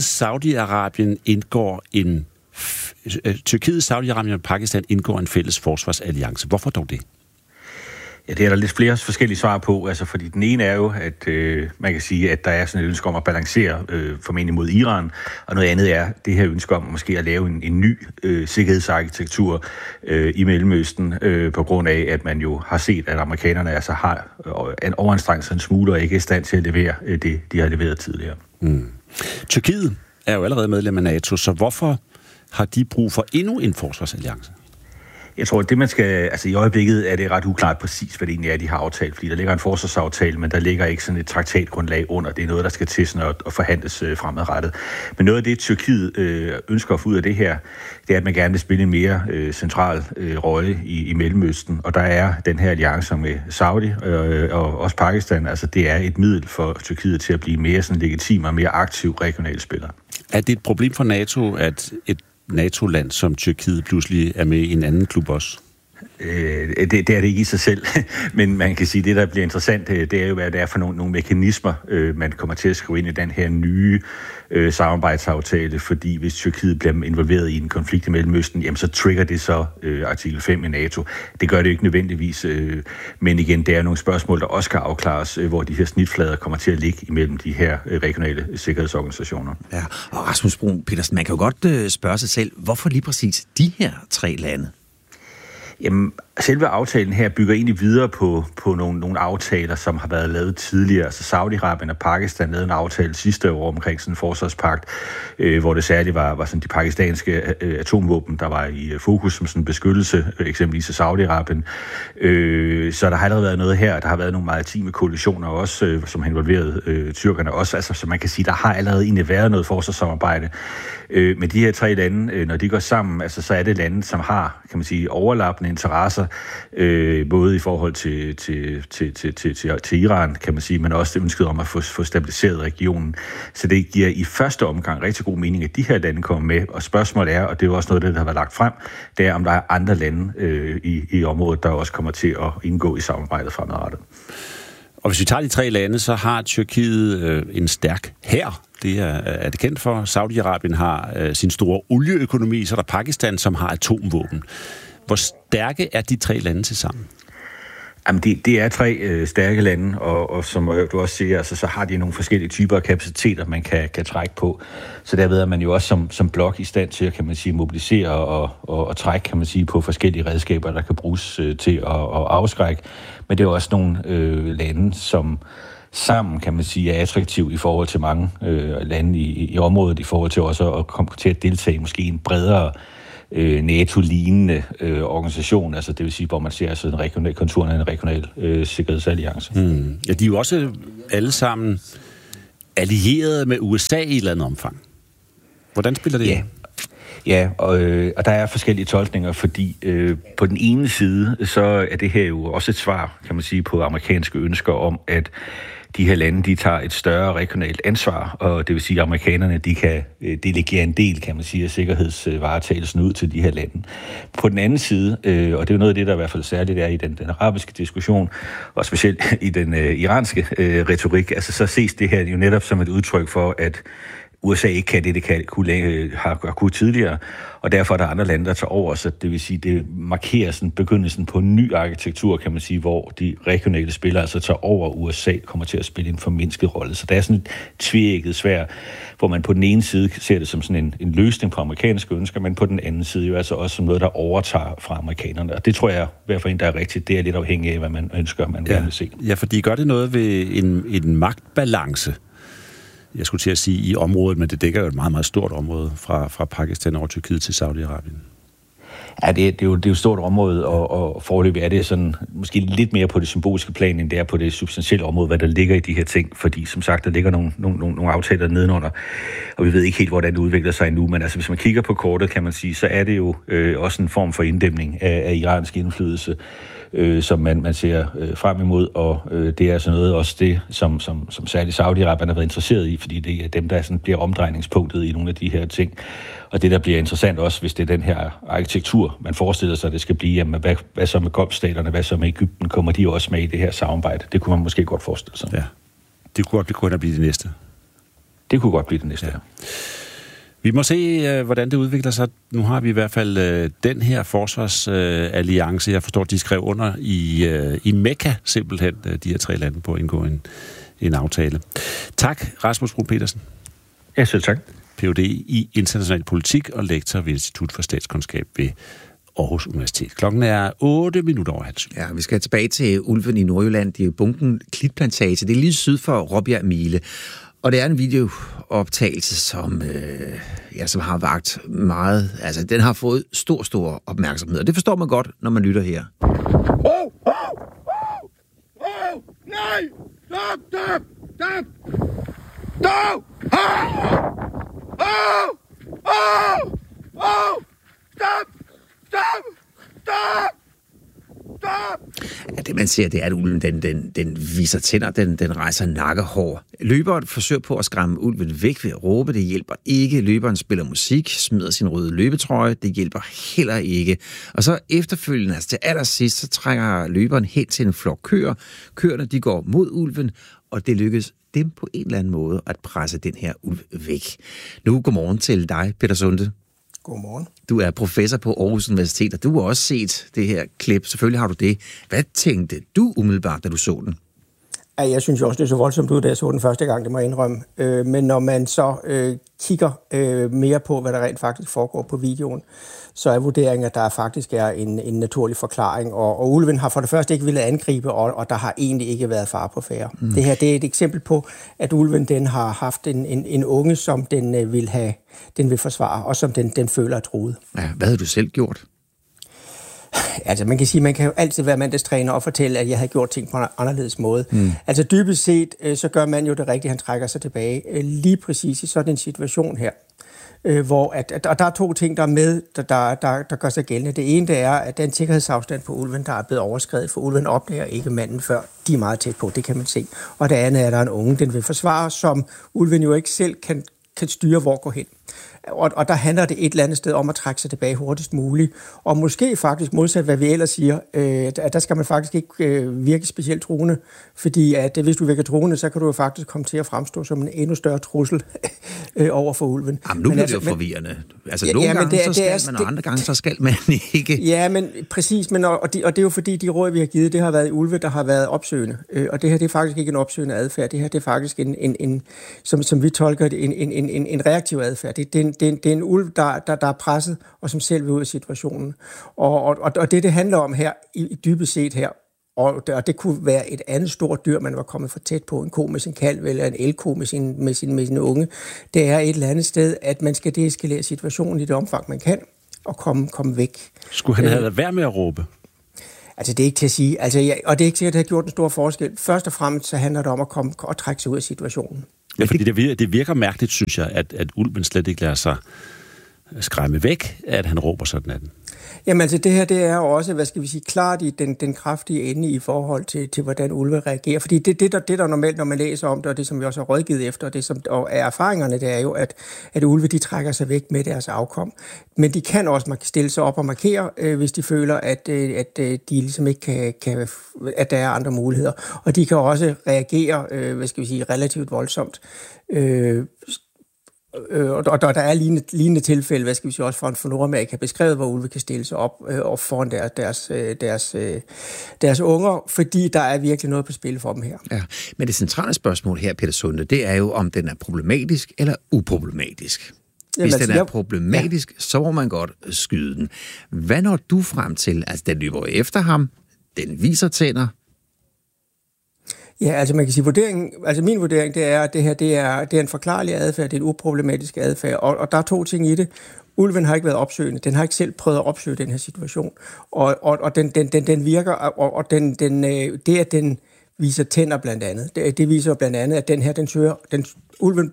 Saudi-Arabien og Pakistan indgår en fælles forsvarsalliance. Hvorfor dog det? Ja, det er der lidt flere forskellige svar på. Altså, fordi den ene er jo, at man kan sige, at der er sådan et ønske om at balancere formentlig mod Iran, og noget andet er det her ønske om måske at lave en ny sikkerhedsarkitektur i Mellemøsten, på grund af, at man jo har set, at amerikanerne altså har overanstrengt sig en smule og ikke er i stand til at levere det, de har leveret tidligere. Tyrkiet er jo allerede medlem af NATO, så hvorfor har de brug for endnu en forsvarsalliance? Jeg tror, at det man skal... Altså i øjeblikket er det ret uklart præcis, hvad det egentlig er, de har aftalt. Fordi der ligger en forsvarsaftale, men der ligger ikke sådan et traktatgrundlag under. Det er noget, der skal til sådan at forhandles fremadrettet. Men noget af det, Tyrkiet ønsker at få ud af det her, det er, at man gerne vil spille en mere central rolle i Mellemøsten. Og der er den her alliance med Saudi og også Pakistan. Altså det er et middel for Tyrkiet til at blive mere sådan legitim og mere aktiv regional spiller. Er det et problem for NATO, at et NATO-land som Tyrkiet pludselig er med i en anden klub også? Det er det ikke i sig selv, men man kan sige, at det, der bliver interessant, det er jo, hvad det er for nogle mekanismer, man kommer til at skrive ind i den her nye samarbejdsaftale, fordi hvis Tyrkiet bliver involveret i en konflikt i Mellemøsten, jamen så trigger det så artikel 5 i NATO. Det gør det ikke nødvendigvis, men igen, det er nogle spørgsmål, der også skal afklares, hvor de her snitflader kommer til at ligge imellem de her regionale sikkerhedsorganisationer. Ja, og Rasmus Bruun Pedersen, man kan jo godt spørge sig selv, hvorfor lige præcis de her 3 lande? Jamen, selve aftalen her bygger egentlig videre på nogle aftaler, som har været lavet tidligere. Altså Saudi-Arabien og Pakistan lavede en aftale sidste år omkring sådan en forsvarspagt, hvor det særligt var sådan de pakistanske atomvåben, der var i fokus som sådan en beskyttelse, eksempelvis af Saudi-Arabien. Så der har allerede været noget her. Der har været nogle maritime koalitioner også, som har involveret tyrkerne også. Altså, så man kan sige, der har allerede egentlig været noget forsvarssamarbejde. Men de her 3 lande, når de går sammen, altså, så er det lande, som har, kan man sige, overlappende interesser, både i forhold til Iran, kan man sige, men også det ønsket om at få stabiliseret regionen. Så det giver i første omgang rigtig god mening, at de her lande kommer med, og spørgsmålet er, og det er jo også noget, der har været lagt frem, det er, om der er andre lande i området, der også kommer til at indgå i samarbejdet fremadrettet. Og hvis vi tager de 3 lande, så har Tyrkiet en stærk hær. Det er det kendt for. Saudi-Arabien har sin store olieøkonomi, så er der Pakistan, som har atomvåben. Hvor stærke er de 3 lande til sammen? Jamen, det er 3 stærke lande, og som du også siger, altså, så har de nogle forskellige typer af kapaciteter, man kan trække på. Så derved er man jo også som blok i stand til at, kan man sige, mobilisere og trække, kan man sige, på forskellige redskaber, der kan bruges til at afskrække. Men det er også nogle lande, som sammen, kan man sige, er attraktiv i forhold til mange lande i området, i forhold til også at komme til at deltage måske i en bredere NATO-lignende organisation, altså det vil sige, hvor man ser altså en regional konturen af en regional sikkerhedsalliance. Ja, de er jo også alle sammen allierede med USA i et eller andet omfang. Hvordan spiller det? Ja. Ja, og der er forskellige tolkninger, fordi på den ene side, så er det her jo også et svar, kan man sige, på amerikanske ønsker om, at de her lande, de tager et større regionalt ansvar, og det vil sige, at amerikanerne, de kan delegere en del, kan man sige, af sikkerhedsvaretagelsen ud til de her lande. På den anden side, og det er jo noget af det, der i hvert fald særligt er i den arabiske diskussion, og specielt i den iranske retorik, altså så ses det her jo netop som et udtryk for, at USA ikke kan det, det har kunnet tidligere, og derfor er der andre lande, der tager over, så det vil sige, det markerer sådan begyndelsen på en ny arkitektur, kan man sige, hvor de regionale spillere altså tager over, USA kommer til at spille en formindsket rolle. Så der er sådan et tveægget sværd, hvor man på den ene side ser det som sådan en løsning på amerikanske ønsker, men på den anden side jo altså også som noget, der overtager fra amerikanerne. Og det tror jeg, i hvert fald en, der er rigtigt, det er lidt afhængigt af, hvad man ønsker, man gerne vil se. Ja, fordi gør det noget ved en magtbalance, jeg skulle til at sige, i området, men det dækker jo et meget, meget stort område fra Pakistan over Tyrkiet til Saudi-Arabien. Ja, det er jo et stort område, og foreløbig er det sådan måske lidt mere på det symboliske plan, end det er på det substantielle område, hvad der ligger i de her ting. Fordi som sagt, der ligger nogle aftaler nedenunder, og vi ved ikke helt, hvordan det udvikler sig endnu. Men altså, hvis man kigger på kortet, kan man sige, så er det jo også en form for inddæmning af iransk indflydelse, som man ser frem imod, og det er altså noget også det, som særligt Saudi-Arabien har været interesseret i, fordi det er dem, der sådan bliver omdrejningspunktet i nogle af de her ting. Og det, der bliver interessant også, hvis det er den her arkitektur, man forestiller sig, det skal blive, jamen, hvad så med Golfstaterne, hvad så med Egypten, kommer de også med i det her samarbejde? Det kunne man måske godt forestille sig. Ja, det kunne godt blive det næste. Det kunne godt blive det næste, ja. Vi må se, hvordan det udvikler sig. Nu har vi i hvert fald den her forsvarsalliance. Jeg forstår, de skrev under i Mekka simpelthen, de her 3 lande, på at indgå en aftale. Tak, Rasmus Bruun Petersen. Ja, selv tak. Ph.D. i international politik og lektor ved Institut for Statskundskab ved Aarhus Universitet. Klokken er 8:08. Ja, vi skal tilbage til ulven i Nordjylland. Det er Bunken Klitplantage. Det er lige syd for Råbjerg Mile. Og det er en videooptagelse, som har vagt meget... Altså, den har fået stor opmærksomhed. Og det forstår man godt, når man lytter her. Nej! Stop! Stop! Ja, det man ser, det er, at ulven den viser tænder, den rejser nakkehår. Løberen forsøger på at skræmme ulven væk ved at råbe, det hjælper ikke. Løberen spiller musik, smider sin røde løbetrøje, det hjælper heller ikke. Og så efterfølgende, altså til allersidst, så trækker løberen hen til en flok køer. Køerne, de går mod ulven, og det lykkes dem på en eller anden måde at presse den her ulv væk. Nu godmorgen til dig, Peter Sunde. Godmorgen. Du er professor på Aarhus Universitet, og du har også set det her klip. Selvfølgelig har du det. Hvad tænkte du umiddelbart, da du så den? Ja, jeg synes jo også, det er så voldsomt ud, da jeg så den første gang, det må jeg indrømme. Men når man så kigger mere på, hvad der rent faktisk foregår på videoen, så er vurderingen, at der faktisk er en naturlig forklaring. Og ulven har for det første ikke ville angribe, og der har egentlig ikke været fare på færde. Det her, det er et eksempel på, at ulven den har haft en unge, som den vil forsvare, og som den føler er truet. Ja, hvad havde du selv gjort? Altså man kan sige, man kan jo altid være mandagstræner og fortælle, at jeg havde gjort ting på en anderledes måde. Altså dybest set, så gør man jo det rigtige, han trækker sig tilbage. Lige præcis i sådan en situation her, hvor og der er 2 ting, der er med, der gør sig gældende. Det ene, det er, at den sikkerhedsafstand på ulven, der er blevet overskredet, for ulven opdager ikke manden før. De er meget tæt på, det kan man se. Og det andet er, at der er en unge, den vil forsvare, som ulven jo ikke selv kan styre, hvor går hen. Og der handler det et eller andet sted om at trække sig tilbage hurtigst muligt. Og måske faktisk modsat, hvad vi ellers siger, at der skal man faktisk ikke virke specielt truende. Fordi at hvis du virker truende, så kan du jo faktisk komme til at fremstå som en endnu større trussel over for ulven. Jamen nu bliver det jo forvirrende. Altså nogle gange så skal man, og andre gange så skal man ikke. Ja, men præcis. Og det er jo fordi, de råd, vi har givet, det har været ulve, der har været opsøgende. Og det her, det er faktisk ikke en opsøgende adfærd. Det her, det er faktisk som vi tolker det, en reaktiv adfærd. Det er en ulv, der er presset, og som selv vil ud af situationen. Og det handler om her, i dybest set her, og det kunne være et andet stort dyr, man var kommet for tæt på, en ko med sin kalv, eller en elko med sin unge. Det er et eller andet sted, at man skal deeskalere situationen i det omfang, man kan, og komme væk. Skulle han have været værd med at råbe? Altså, det er ikke til at sige. Og det er ikke sikkert, at det har gjort en stor forskel. Først og fremmest, så handler det om at komme og trække sig ud af situationen. Ja, fordi det virker mærkeligt, synes jeg, at ulven slet ikke lader sig skræmme væk, at han råber sådan af den. Jamen altså, det her, det er jo også, hvad skal vi sige, klart i den kraftige ende i forhold til hvordan ulve reagerer. Fordi det der normalt, når man læser om det, og det, som vi også har rådgivet efter, og er erfaringerne, det er jo, at ulve, de trækker sig væk med deres afkom. Men de kan også stille sig op og markere, hvis de føler, at de ligesom ikke kan, at der er andre muligheder. Og de kan også reagere, hvad skal vi sige, relativt voldsomt. Og der er lignende tilfælde, hvad skal vi sige, også fra Nordamerika beskrevet, hvor ulve kan stille sig op foran deres unger, fordi der er virkelig noget på spil for dem her. Ja, men det centrale spørgsmål her, Peter Sunde, det er jo, om den er problematisk eller uproblematisk. Hvis den er problematisk, så må man godt skyde den. Hvad når du frem til? Altså, den løber efter ham, den viser tænder. Ja, altså man kan sige, min vurdering, det er, at det her det er en forklarlig adfærd, det er en uproblematisk adfærd, og der er 2 ting i det. Ulven har ikke været opsøgende. Den har ikke selv prøvet at opsøge den her situation. Og den virker, og det, at den viser tænder blandt andet. Det viser blandt andet, at den her, ulven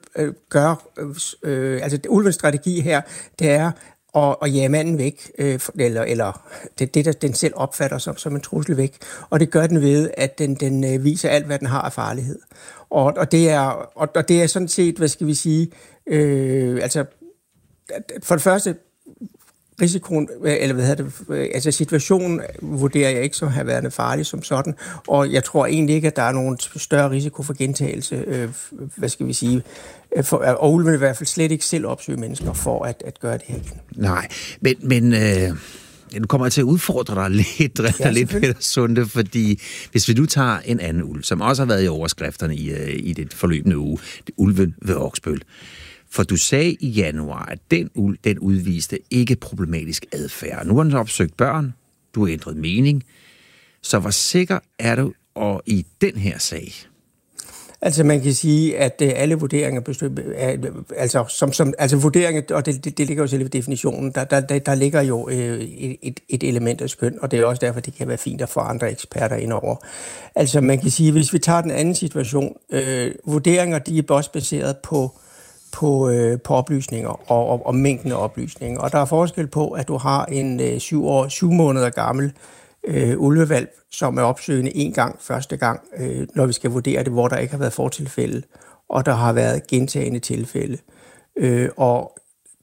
ulvens strategi her, det er at jage manden væk, eller det, der den selv opfatter som en trussel væk. Og det gør den ved, at den viser alt, hvad den har af farlighed. Og det er sådan set, hvad skal vi sige, for det første, risikoen, eller situationen vurderer jeg ikke så have været farlig som sådan, og jeg tror egentlig ikke, at der er nogen større risiko for gentagelse, hvad skal vi sige, og ulven vil i hvert fald slet ikke selv opsøge mennesker for at gøre det her igen. Nej, men nu kommer jeg til at udfordre dig lidt, Peter Sunde, fordi hvis vi nu tager en anden ulv, som også har været i overskrifterne i det forløbende uge, det ulven ved Oksbøl. For du sagde i januar, at den udviste ikke problematisk adfærd. Nu har den opsøgt børn, du har ændret mening. Så hvor sikker er du i den her sag? Altså man kan sige, at alle vurderinger vurderinger, og det ligger jo selv i definitionen, der ligger jo et element af skøn, og det er også derfor, det kan være fint at få andre eksperter indover. Altså man kan sige, hvis vi tager den anden situation, vurderinger, de er også baseret på oplysninger og mængden af oplysninger. Og der er forskel på, at du har en 7 måneder gammel ulvevalp, som er opsøgende en gang, første gang, når vi skal vurdere det, hvor der ikke har været fortilfælde, og der har været gentagende tilfælde. Og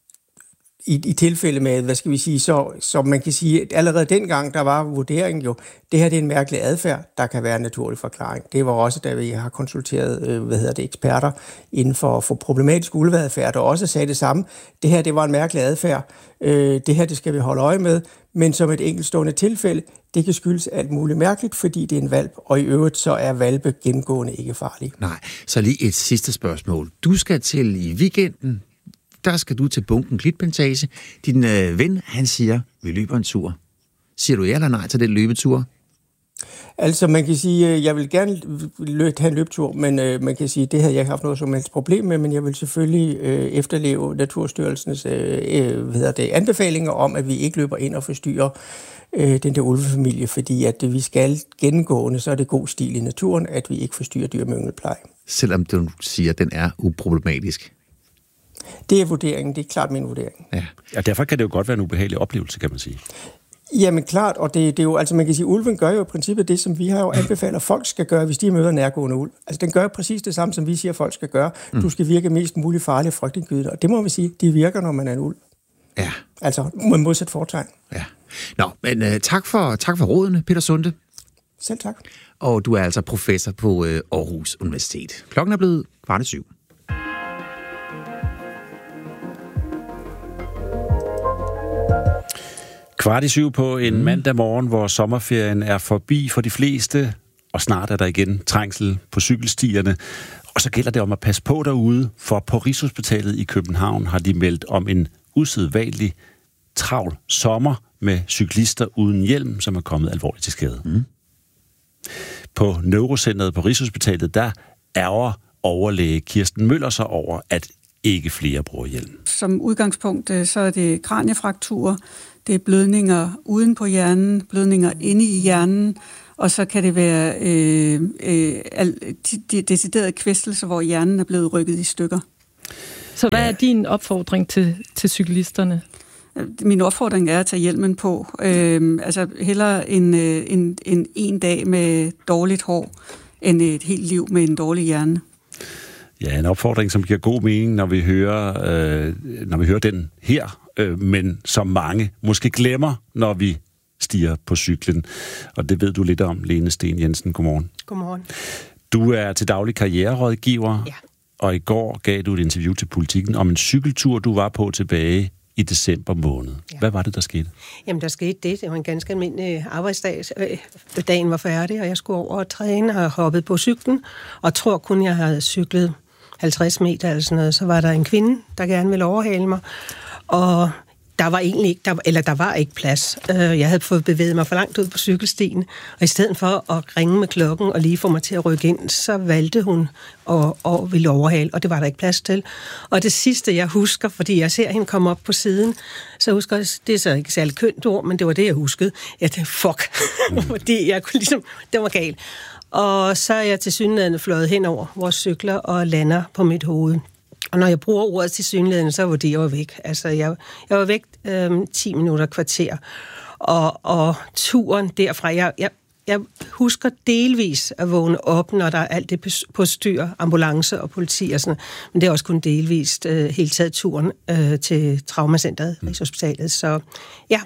i tilfælde med, hvad skal vi sige, så man kan sige, at allerede dengang, der var vurderingen jo, det her det er en mærkelig adfærd, der kan være en naturlig forklaring. Det var også, da vi har konsulteret, eksperter inden for problematisk ulveadfærd, der også sagde det samme. Det her, det var en mærkelig adfærd. Det her, det skal vi holde øje med, men som et enkeltstående tilfælde, det kan skyldes alt muligt mærkeligt, fordi det er en valp, og i øvrigt så er valpe gennemgående ikke farlige. Nej, så lige et sidste spørgsmål. Du skal til i weekenden. Der skal du til Bunken Klitplantage. Din ven, han siger, vi løber en tur. Siger du ja eller nej til den løbetur? Altså, man kan sige, jeg vil gerne have en løbetur, men man kan sige, det havde jeg ikke haft noget som helst problem med, men jeg vil selvfølgelig efterleve Naturstyrelsens anbefalinger om, at vi ikke løber ind og forstyrrer den der ulvefamilie, fordi at vi skal gennemgående, så er det god stil i naturen, at vi ikke forstyrrer dyr med yngelpleje. Selvom du siger, at den er uproblematisk? Det er vurderingen, det er klart min vurdering. Ja, og derfor kan det jo godt være en ubehagelig oplevelse, kan man sige. Jamen klart, og det er jo, altså man kan sige, ulven gør jo i princippet det, som vi har jo anbefaler, folk skal gøre, hvis de møder nærgående ulv. Altså den gør præcis det samme, som vi siger, folk skal gøre. Du skal virke mest muligt farlig og frygtindgydende, og det må vi sige, de virker, når man er en ulv. Ja. Altså med modsat fortegn. Ja. Nå, men tak for rådene, Peter Sunde. Selv tak. Og du er altså professor på Aarhus Universitet. Klokken er blevet 7:15. Kvart i 7 på en mandag morgen, hvor sommerferien er forbi for de fleste, og snart er der igen trængsel på cykelstierne. Og så gælder det om at passe på derude, for på Rigshospitalet i København har de meldt om en usædvanlig travl sommer med cyklister uden hjelm, som er kommet alvorligt til skade. På Neurocentret på Rigshospitalet, der ærger overlæge Kirsten Møller sig over, at ikke flere bruger hjelm. Som udgangspunkt, så er det kraniefrakturer, det er blødninger uden på hjernen, blødninger inde i hjernen, og så kan det være deciderede kvæstelser, hvor hjernen er blevet rykket i stykker. Så hvad er din opfordring til cyklisterne? Min opfordring er at tage hjelmen på. Altså hellere en dag med dårligt hår, end et helt liv med en dårlig hjerne. Ja, en opfordring, som giver god mening, når vi hører den her, men som mange måske glemmer, når vi stiger på cyklen. Og det ved du lidt om, Lene Sten Jensen. Godmorgen. Godmorgen. Du er til daglig karriererådgiver, ja. Og i går gav du et interview til Politiken om en cykeltur, du var på tilbage i december måned. Ja. Hvad var det, der skete? Jamen, der skete det. Det var en ganske almindelig arbejdsdag. Dagen var færdig, og jeg skulle over og træne og hoppede på cyklen, og tror kun, jeg havde cyklet 50 meter eller sådan noget. Så var der en kvinde, der gerne ville overhale mig, og der var egentlig ikke, der var ikke plads. Jeg havde fået bevæget mig for langt ud på cykelstien, og i stedet for at ringe med klokken og lige få mig til at rykke ind, så valgte hun at ville overhale, og det var der ikke plads til. Og det sidste, jeg husker, fordi jeg ser hende komme op på siden, så husker jeg, det er så ikke særlig kønt ord, men det var det, jeg huskede. Jeg tænkte, fuck, fordi jeg kunne ligesom, det var galt. Og så er jeg tilsyneladende fløjet hen over vores cykler og lander på mit hoved. Og når jeg bruger ordet tilsyneladende, så var det, jeg var væk. Altså, jeg var væk 10 minutter, kvarter. Og turen derfra, jeg husker delvis at vågne op, når der er alt det på styr, ambulance og politi og sådan. Men det er også kun delvist helt taget turen til Traumacentret, Rigshospitalet. Så ja,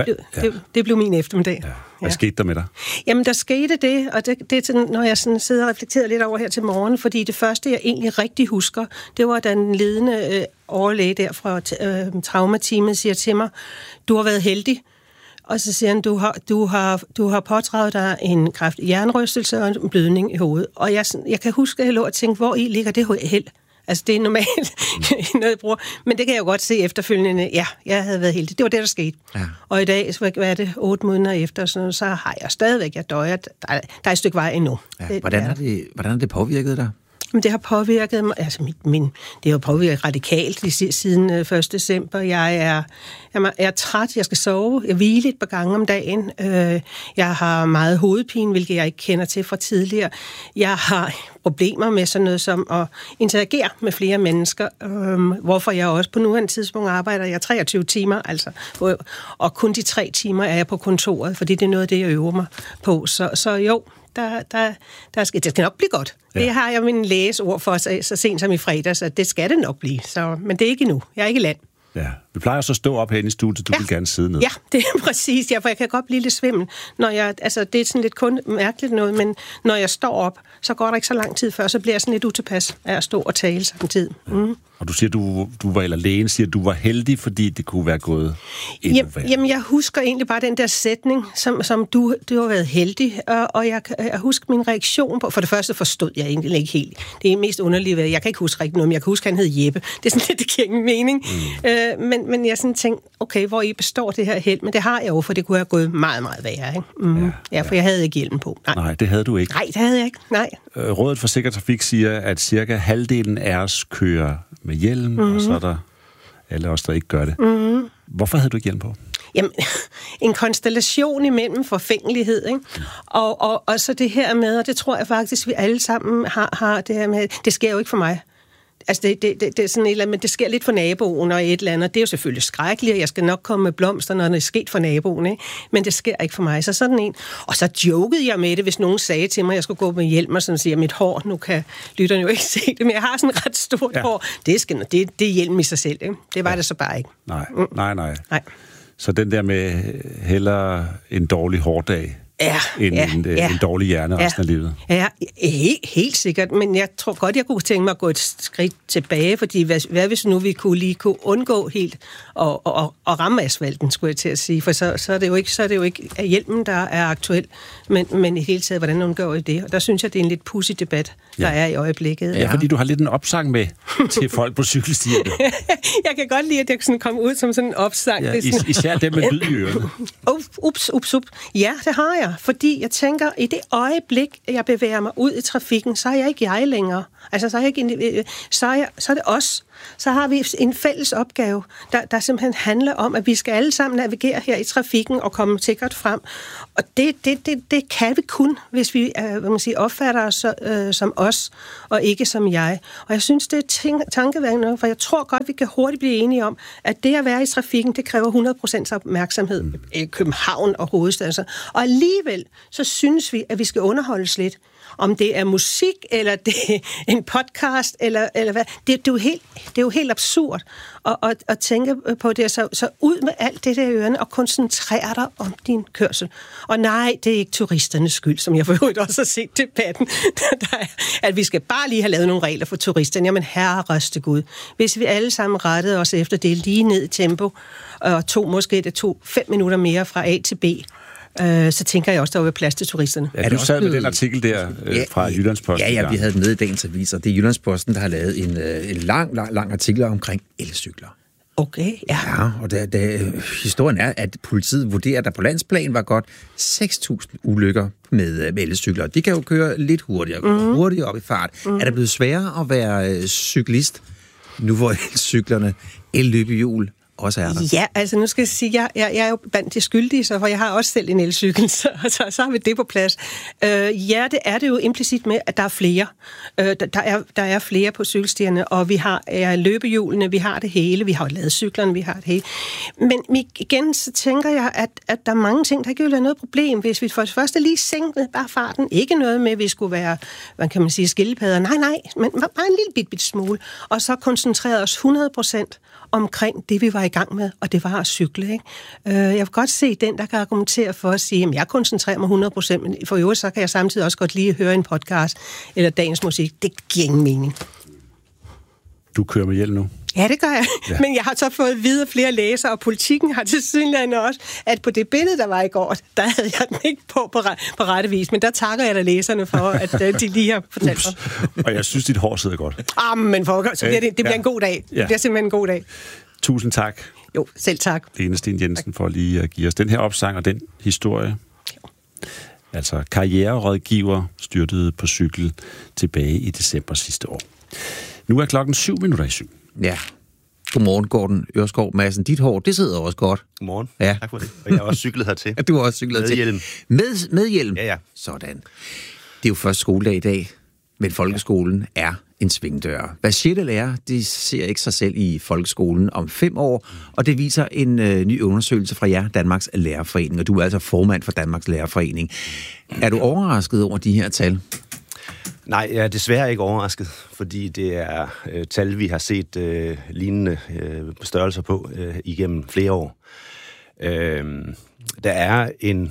det blev min eftermiddag. Ja. Hvad skete der med dig? Jamen, der skete det, og det er sådan, når jeg sådan sidder og reflekterer lidt over her til morgen, fordi det første, jeg egentlig rigtig husker, det var, da den ledende overlæge der fra traumateamet siger til mig, du har været heldig. Og så siger han, du har pådraget dig en kraftig hjernerystelse og en blødning i hovedet. Og jeg kan huske, at jeg lå og tænkte, hvor i ligger det held? Altså, det er normalt noget, jeg bruger. Men det kan jeg jo godt se efterfølgende. Ja, jeg havde været heldig. Det var det, der skete. Ja. Og i dag, så hvad er det, 8 måneder efter, så har jeg stadigvæk, jeg døjer. Der er et stykke vej endnu. Ja. Hvordan har det påvirket dig? Men det har påvirket mig, altså det har påvirket radikalt siden 1. december. Jeg er træt, jeg skal sove, jeg hviler et par gange om dagen. Jeg har meget hovedpine, hvilket jeg ikke kender til fra tidligere. Jeg har problemer med sådan noget som at interagere med flere mennesker, hvorfor jeg også på nuværende tidspunkt arbejder. Jeg 23 timer, altså, og kun de 3 timer er jeg på kontoret, fordi det er noget af det, jeg øver mig på. Så jo, det skal nok blive godt. Ja. Det har jeg min læges ord for så sent som i fredags, at det skal det nok blive. Men det er ikke endnu. Jeg er ikke i land. Ja, vi plejer så at stå op herinde i studiet, du vil gerne sidde ned. Ja, det er præcis, for jeg kan godt blive lidt svimmel. Det er sådan lidt kun mærkeligt noget, men når jeg står op, så går der ikke så lang tid før, så bliver jeg sådan lidt utilpas af at stå og tale samtidig. Mm. Og du siger, lægen siger, at du var heldig, fordi det kunne være gået endnu værre. Jamen, jeg husker egentlig bare den der sætning, som du har været heldig, og jeg husker min reaktion på. For det første forstod jeg egentlig ikke helt. Det er mest underligt, jeg kan ikke huske rigtig noget, men jeg kan huske, at han hed Jeppe. Det er sådan lidt, det giver ingen mening. Men jeg sådan tænkte, okay, hvor I består det her held? Men det har jeg jo, for det kunne have gået meget, meget værre. Ikke? Ja, for jeg havde ikke hjelmen på. Nej, det havde du ikke. Nej, det havde jeg ikke. Nej. Rådet for Sikker Trafik siger, at cirka halvdelen af os kører med hjelm, og så er der alle os, der ikke gør det. Mm-hmm. Hvorfor havde du ikke hjelm på? Jamen, en konstellation imellem forfængelighed, ikke? Og så det her med, og det tror jeg faktisk, vi alle sammen har det her med, det sker jo ikke for mig. Altså, det er sådan et eller andet, men det sker lidt for naboen og et eller andet. Det er jo selvfølgelig skrækkeligt, og jeg skal nok komme med blomster, når det er sket for naboen, ikke? Men det sker ikke for mig. Så sådan en. Og så jokede jeg med det, hvis nogen sagde til mig, at jeg skulle gå med hjelm, og sådan siger, mit hår, nu kan lytterne jo ikke se det, men jeg har sådan ret stort hår. Det er hjelm i sig selv, ikke? Det var det så bare ikke. Nej. Så den der med hellere en dårlig hårdag, en dårlig hjerne resten af livet. Ja, helt sikkert, men jeg tror godt, jeg kunne tænke mig at gå et skridt tilbage, fordi hvad hvis nu vi kunne undgå helt og ramme asfalten, skulle jeg til at sige, for så er det jo ikke hjælpen, der er aktuel, men i hele taget, hvordan undgår I det? Og der synes jeg, det er en lidt pudsig debat, der er i øjeblikket. Ja, fordi du har lidt en opsang med til folk på cykelstierne. Jeg kan godt lide, at jeg sådan kom ud som sådan en opsang. Ja, især dem med lyd i ørerne. Ups. Ja, det har jeg. Fordi jeg tænker, i det øjeblik, jeg bevæger mig ud i trafikken, så er jeg ikke jeg længere. Altså, så er det os. Så har vi en fælles opgave, der simpelthen handler om, at vi skal alle sammen navigere her i trafikken og komme sikkert frem. Og det kan vi kun, hvis vi opfatter os som os, og ikke som jeg. Og jeg synes, det er tankevækkende, for jeg tror godt, vi kan hurtigt blive enige om, at det at være i trafikken, det kræver 100% opmærksomhed i København og hovedstaden. Og alligevel, så synes vi, at vi skal underholdes lidt. Om det er musik, eller det er en podcast, eller hvad. Det er jo helt absurd at tænke på det. Så ud med alt det der i ørerne, og koncentrere dig om din kørsel. Og nej, det er ikke turisternes skyld, som jeg for øvrigt også har set debatten. At vi skal bare lige have lavet nogle regler for turisterne. Jamen herre røste Gud. Hvis vi alle sammen rettede os efter det lige ned i tempo, og det tog 5 minutter mere fra A til B, så tænker jeg også, der var plads til turisterne. Ja, du sad med den artikel der fra Jyllandsposten. Ja, vi havde den med i dagens avis, og det er Jyllandsposten, der har lavet en lang artikel omkring elcykler. Okay, ja. Ja, og historien er, at politiet vurderer, at der på landsplan var godt 6.000 ulykker med elcykler. De kan jo køre lidt hurtigere op i fart. Er det blevet sværere at være cyklist, nu hvor elcyklerne, elløbehjul også er der? Ja, altså nu skal jeg sige, jeg er jo blandt de skyldige, for jeg har også selv en elcykel, så har vi det på plads. Ja, det er det jo implicit med, at der er flere. Der er flere på cykelstierne, og vi har løbehjulene, vi har det hele, vi har ladcyklerne, vi har det hele. Men igen, så tænker jeg, at der er mange ting, der ikke vil være noget problem, hvis vi for det første lige sænkede bare farten. Ikke noget med, at vi skulle være, hvad kan man sige, skildpadder. Nej, men bare en lille bit smule. Og så koncentrerede os 100% omkring det, vi var i gang med, og det var at cykle. Ikke? Jeg vil godt se den, der kan argumentere for at sige, at jeg koncentrerer mig 100%, men for øvrigt, så kan jeg samtidig også godt lige høre en podcast eller dagens musik. Det giver ingen mening. Du kører med hjelm nu? Ja, det gør jeg. Ja. Men jeg har så fået videre flere læsere, og Politikken har til synligheden også, at på det billede, der var i går, der havde jeg den ikke på rette vis. Men der takker jeg da læserne for, at de lige har fortalt mig. Og jeg synes, dit hår sidder godt. Men så bliver det bliver en god dag. Det bliver simpelthen en god dag. Tusind tak. Jo, selv tak. Lene Steen Jensen for lige at give os den her opsang og den historie. Altså karriererådgiver styrtede på cykel tilbage i december sidste år. Nu er klokken 7:07. Ja. Godmorgen, Gordon Ørskov Madsen. Dit hår, det sidder også godt. Godmorgen. Ja. Tak for det. Og jeg har også cyklet hertil. Du har også cyklet hertil. Med hjelm. Med hjelm? Ja. Sådan. Det er jo først skoledag i dag, men folkeskolen er en svingdør. Hver sjette lærer, de ser ikke sig selv i folkeskolen om 5 år, og det viser en ny undersøgelse fra jer, Danmarks Lærerforening, og du er altså formand for Danmarks Lærerforening. Er du overrasket over de her tal? Nej, jeg er desværre ikke overrasket, fordi det er tal, vi har set lignende størrelser på igennem flere år. Der er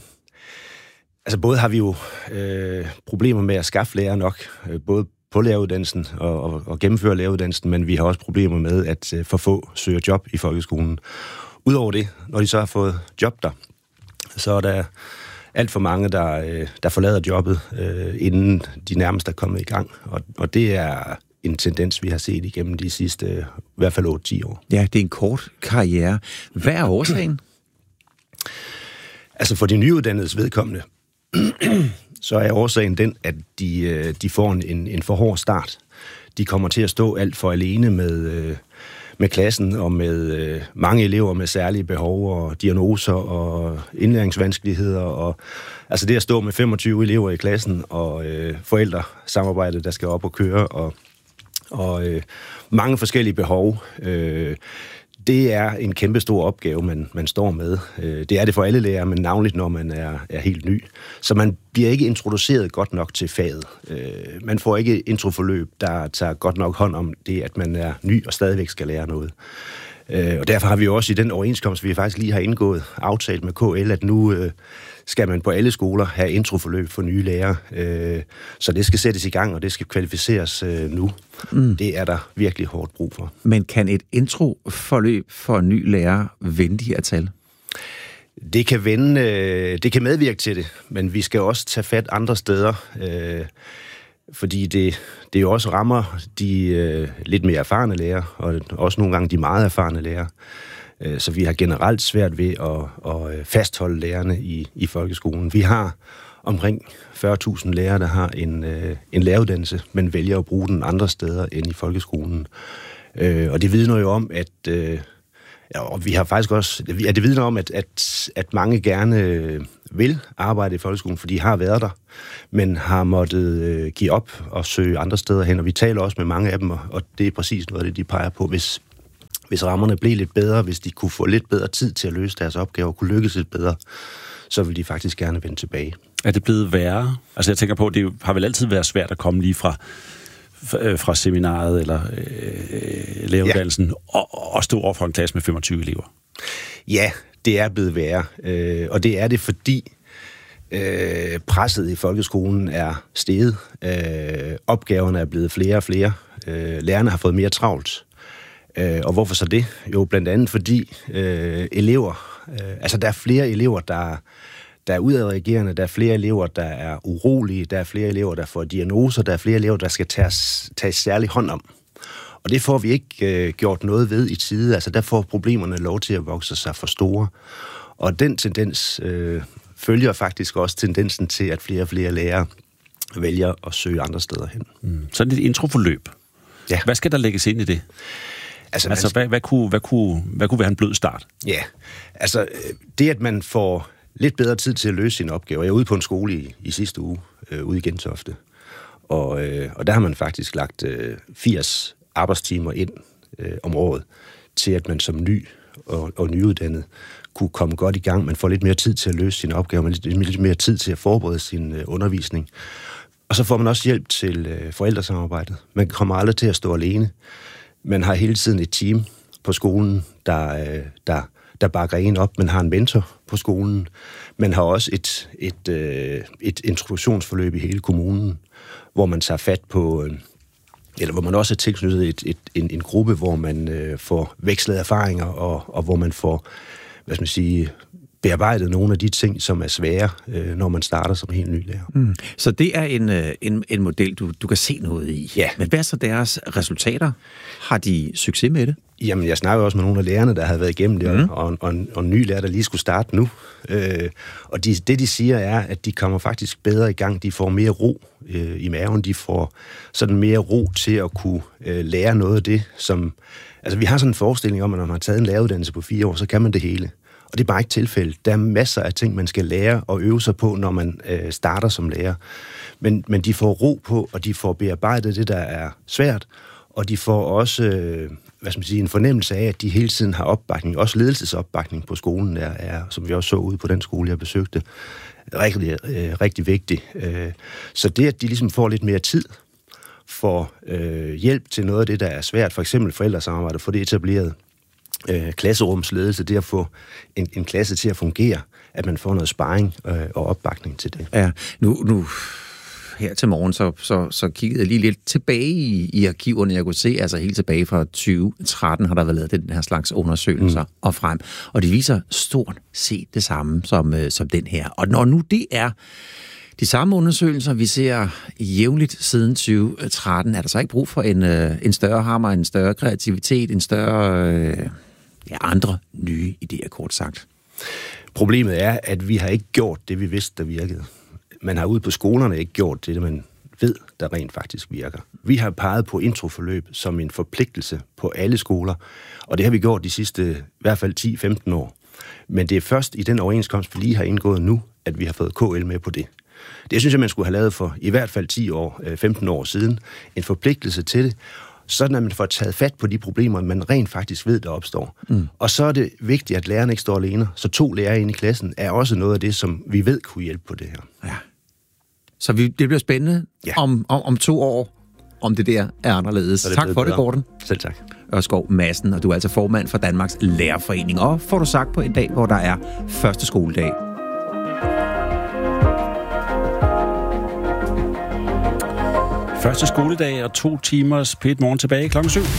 altså både har vi jo problemer med at skaffe lærere nok, både på læreruddannelsen og gennemføre læreruddannelsen, men vi har også problemer med, at for få søger job i folkeskolen. Udover det, når de så har fået job der, så er der alt for mange, der forlader jobbet, inden de nærmest er kommet i gang. Og det er en tendens, vi har set igennem de sidste, i hvert fald 8-10 år. Ja, det er en kort karriere. Hvad er årsagen? Altså for de nyuddannedes vedkommende, så er årsagen den, at de får en for hård start. De kommer til at stå alt for alene med klassen og med mange elever med særlige behov og diagnoser og indlæringsvanskeligheder. Og, altså det at stå med 25 elever i klassen og forældresamarbejde, der skal op og køre, og mange forskellige behov. Det er en kæmpe stor opgave, man står med. Det er det for alle lærere, men navnligt når man er helt ny. Så man bliver ikke introduceret godt nok til faget. Man får ikke et introforløb, der tager godt nok hånd om det, at man er ny og stadigvæk skal lære noget. Og derfor har vi også i den overenskomst, vi faktisk lige har indgået, aftalt med KL, at nu skal man på alle skoler have introforløb for nye lærere. Så det skal sættes i gang, og det skal kvalificeres nu. Det er der virkelig hårdt brug for. Men kan et introforløb for en ny lærer vende de her tal? Det kan medvirke til det, men vi skal også tage fat andre steder, fordi det jo også rammer de lidt mere erfarne lærere, og også nogle gange de meget erfarne lærere. Så vi har generelt svært ved at fastholde lærerne i folkeskolen. Vi har omkring 40.000 lærere, der har en læreruddannelse, men vælger at bruge den andre steder end i folkeskolen. Og det vidner jo om, og vi har faktisk også, det vidner om, at mange gerne vil arbejde i folkeskolen, for de har været der, men har måttet give op og søge andre steder hen. Og vi taler også med mange af dem, og det er præcis noget af det, de peger på. Hvis rammerne blev lidt bedre, hvis de kunne få lidt bedre tid til at løse deres opgaver, kunne lykkes lidt bedre, så vil de faktisk gerne vende tilbage. Er det blevet værre? Altså jeg tænker på, det har vel altid været svært at komme lige fra seminaret eller læreruddannelsen og stå over for en klasse med 25 elever? Ja, det er blevet værre. Og det er det, fordi presset i folkeskolen er steget. Opgaverne er blevet flere og flere. Lærerne har fået mere travlt. Og hvorfor så det? Jo, blandt andet fordi elever, altså der er flere elever, der er udadreagerende, der er flere elever, der er urolige, der er flere elever, der får diagnoser, der er flere elever, der skal tages særlig hånd om. Og det får vi ikke gjort noget ved i tide. Altså der får problemerne lov til at vokse sig for store. Og den tendens følger faktisk også tendensen til, at flere og flere lærere vælger at søge andre steder hen. Så det er et introforløb. Ja. Hvad skal der lægges ind i det? Altså hvad kunne være en blød start? Ja, altså det, at man får lidt bedre tid til at løse sine opgaver. Jeg er ude på en skole i sidste uge, ude i Gentofte, og der har man faktisk lagt 80 arbejdstimer ind om året, til at man som ny og nyuddannet kunne komme godt i gang. Man får lidt mere tid til at løse sine opgaver, man får lidt mere tid til at forberede sin undervisning. Og så får man også hjælp til forældresamarbejdet. Man kommer aldrig til at stå alene. Man har hele tiden et team på skolen, der bakker en op. Man har en mentor på skolen. Man har også et introduktionsforløb i hele kommunen, hvor man tager fat på, eller hvor man også er tilknyttet en gruppe, hvor man får vekslet erfaringer, og hvor man får, bearbejdet nogle af de ting, som er svære, når man starter som helt ny lærer. Så det er en model, du kan se noget i. Ja. Men hvad er så deres resultater? Har de succes med det? Jamen, jeg snakker også med nogle af lærerne, der havde været igennem det, og en ny lærer, der lige skulle starte nu. Og det, de siger, er, at de kommer faktisk bedre i gang. De får mere ro i maven. De får sådan mere ro til at kunne lære noget af det, som... Altså, vi har sådan en forestilling om, at når man har taget en læreruddannelse på 4 år, så kan man det hele. Og det er bare ikke tilfældet. Der er masser af ting, man skal lære og øve sig på, når man starter som lærer. Men de får ro på, og de får bearbejdet det, der er svært, og de får også en fornemmelse af, at de hele tiden har opbakning. Også ledelsesopbakning på skolen er, som vi også så ude på den skole, jeg besøgte, rigtig vigtigt. Så det, at de ligesom får lidt mere tid, får hjælp til noget af det, der er svært, for eksempel forældresamarbejde, for det etableret, klasserumsledelse, det at få en klasse til at fungere, at man får noget sparring og opbakning til det. Ja, nu her til morgen, så kiggede jeg lige lidt tilbage i arkiverne. Jeg kunne se, altså helt tilbage fra 2013 har der været lavet den her slags undersøgelser og frem. Og det viser stort set det samme som den her. Og når nu det er de samme undersøgelser, vi ser jævnligt siden 2013, er der så ikke brug for en større hammer, en større kreativitet, en større andre nye idéer, kort sagt? Problemet er, at vi har ikke gjort det, vi vidste, der virkede. Man har ude på skolerne ikke gjort det, man ved, der rent faktisk virker. Vi har peget på introforløb som en forpligtelse på alle skoler, og det har vi gjort de sidste i hvert fald 10-15 år. Men det er først i den overenskomst, vi lige har indgået nu, at vi har fået KL med på det. Det synes jeg, man skulle have lavet for i hvert fald 15 år siden. En forpligtelse til det, sådan at man får taget fat på de problemer, man rent faktisk ved, der opstår. Og så er det vigtigt, at lærerne ikke står alene. Så 2 lærere inde i klassen er også noget af det, som vi ved kunne hjælpe på det her. Ja. Så det bliver spændende om 2 år, om det der er anderledes. Tak for det, Gordon. Selv tak. Ørskov Madsen, og du er altså formand for Danmarks Lærerforening. Og får du sagt på en dag, hvor der er første skoledag. Første skoledag og 2 timers P1 Morgen tilbage klokken 7.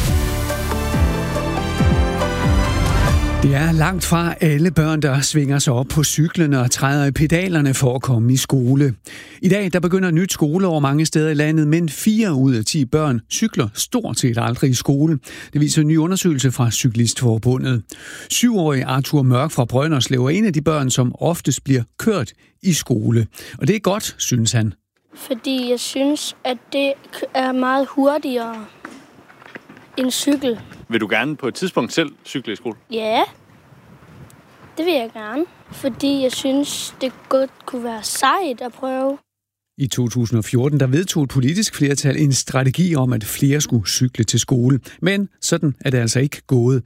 Det er langt fra alle børn, der svinger sig op på cyklerne og træder i pedalerne for at komme i skole. I dag der begynder et nyt skoleår mange steder i landet, men 4 ud af 10 børn cykler stort set aldrig i skole. Det viser en ny undersøgelse fra Cyklistforbundet. 7-årige Arthur Mørk fra Brønderslev er en af de børn, som oftest bliver kørt i skole. Og det er godt, synes han. Fordi jeg synes, at det er meget hurtigere end cykel. Vil du gerne på et tidspunkt selv cykle i skole? Ja, det vil jeg gerne. Fordi jeg synes, det godt kunne være sejt at prøve. I 2014 der vedtog et politisk flertal en strategi om, at flere skulle cykle til skole. Men sådan er det altså ikke gået.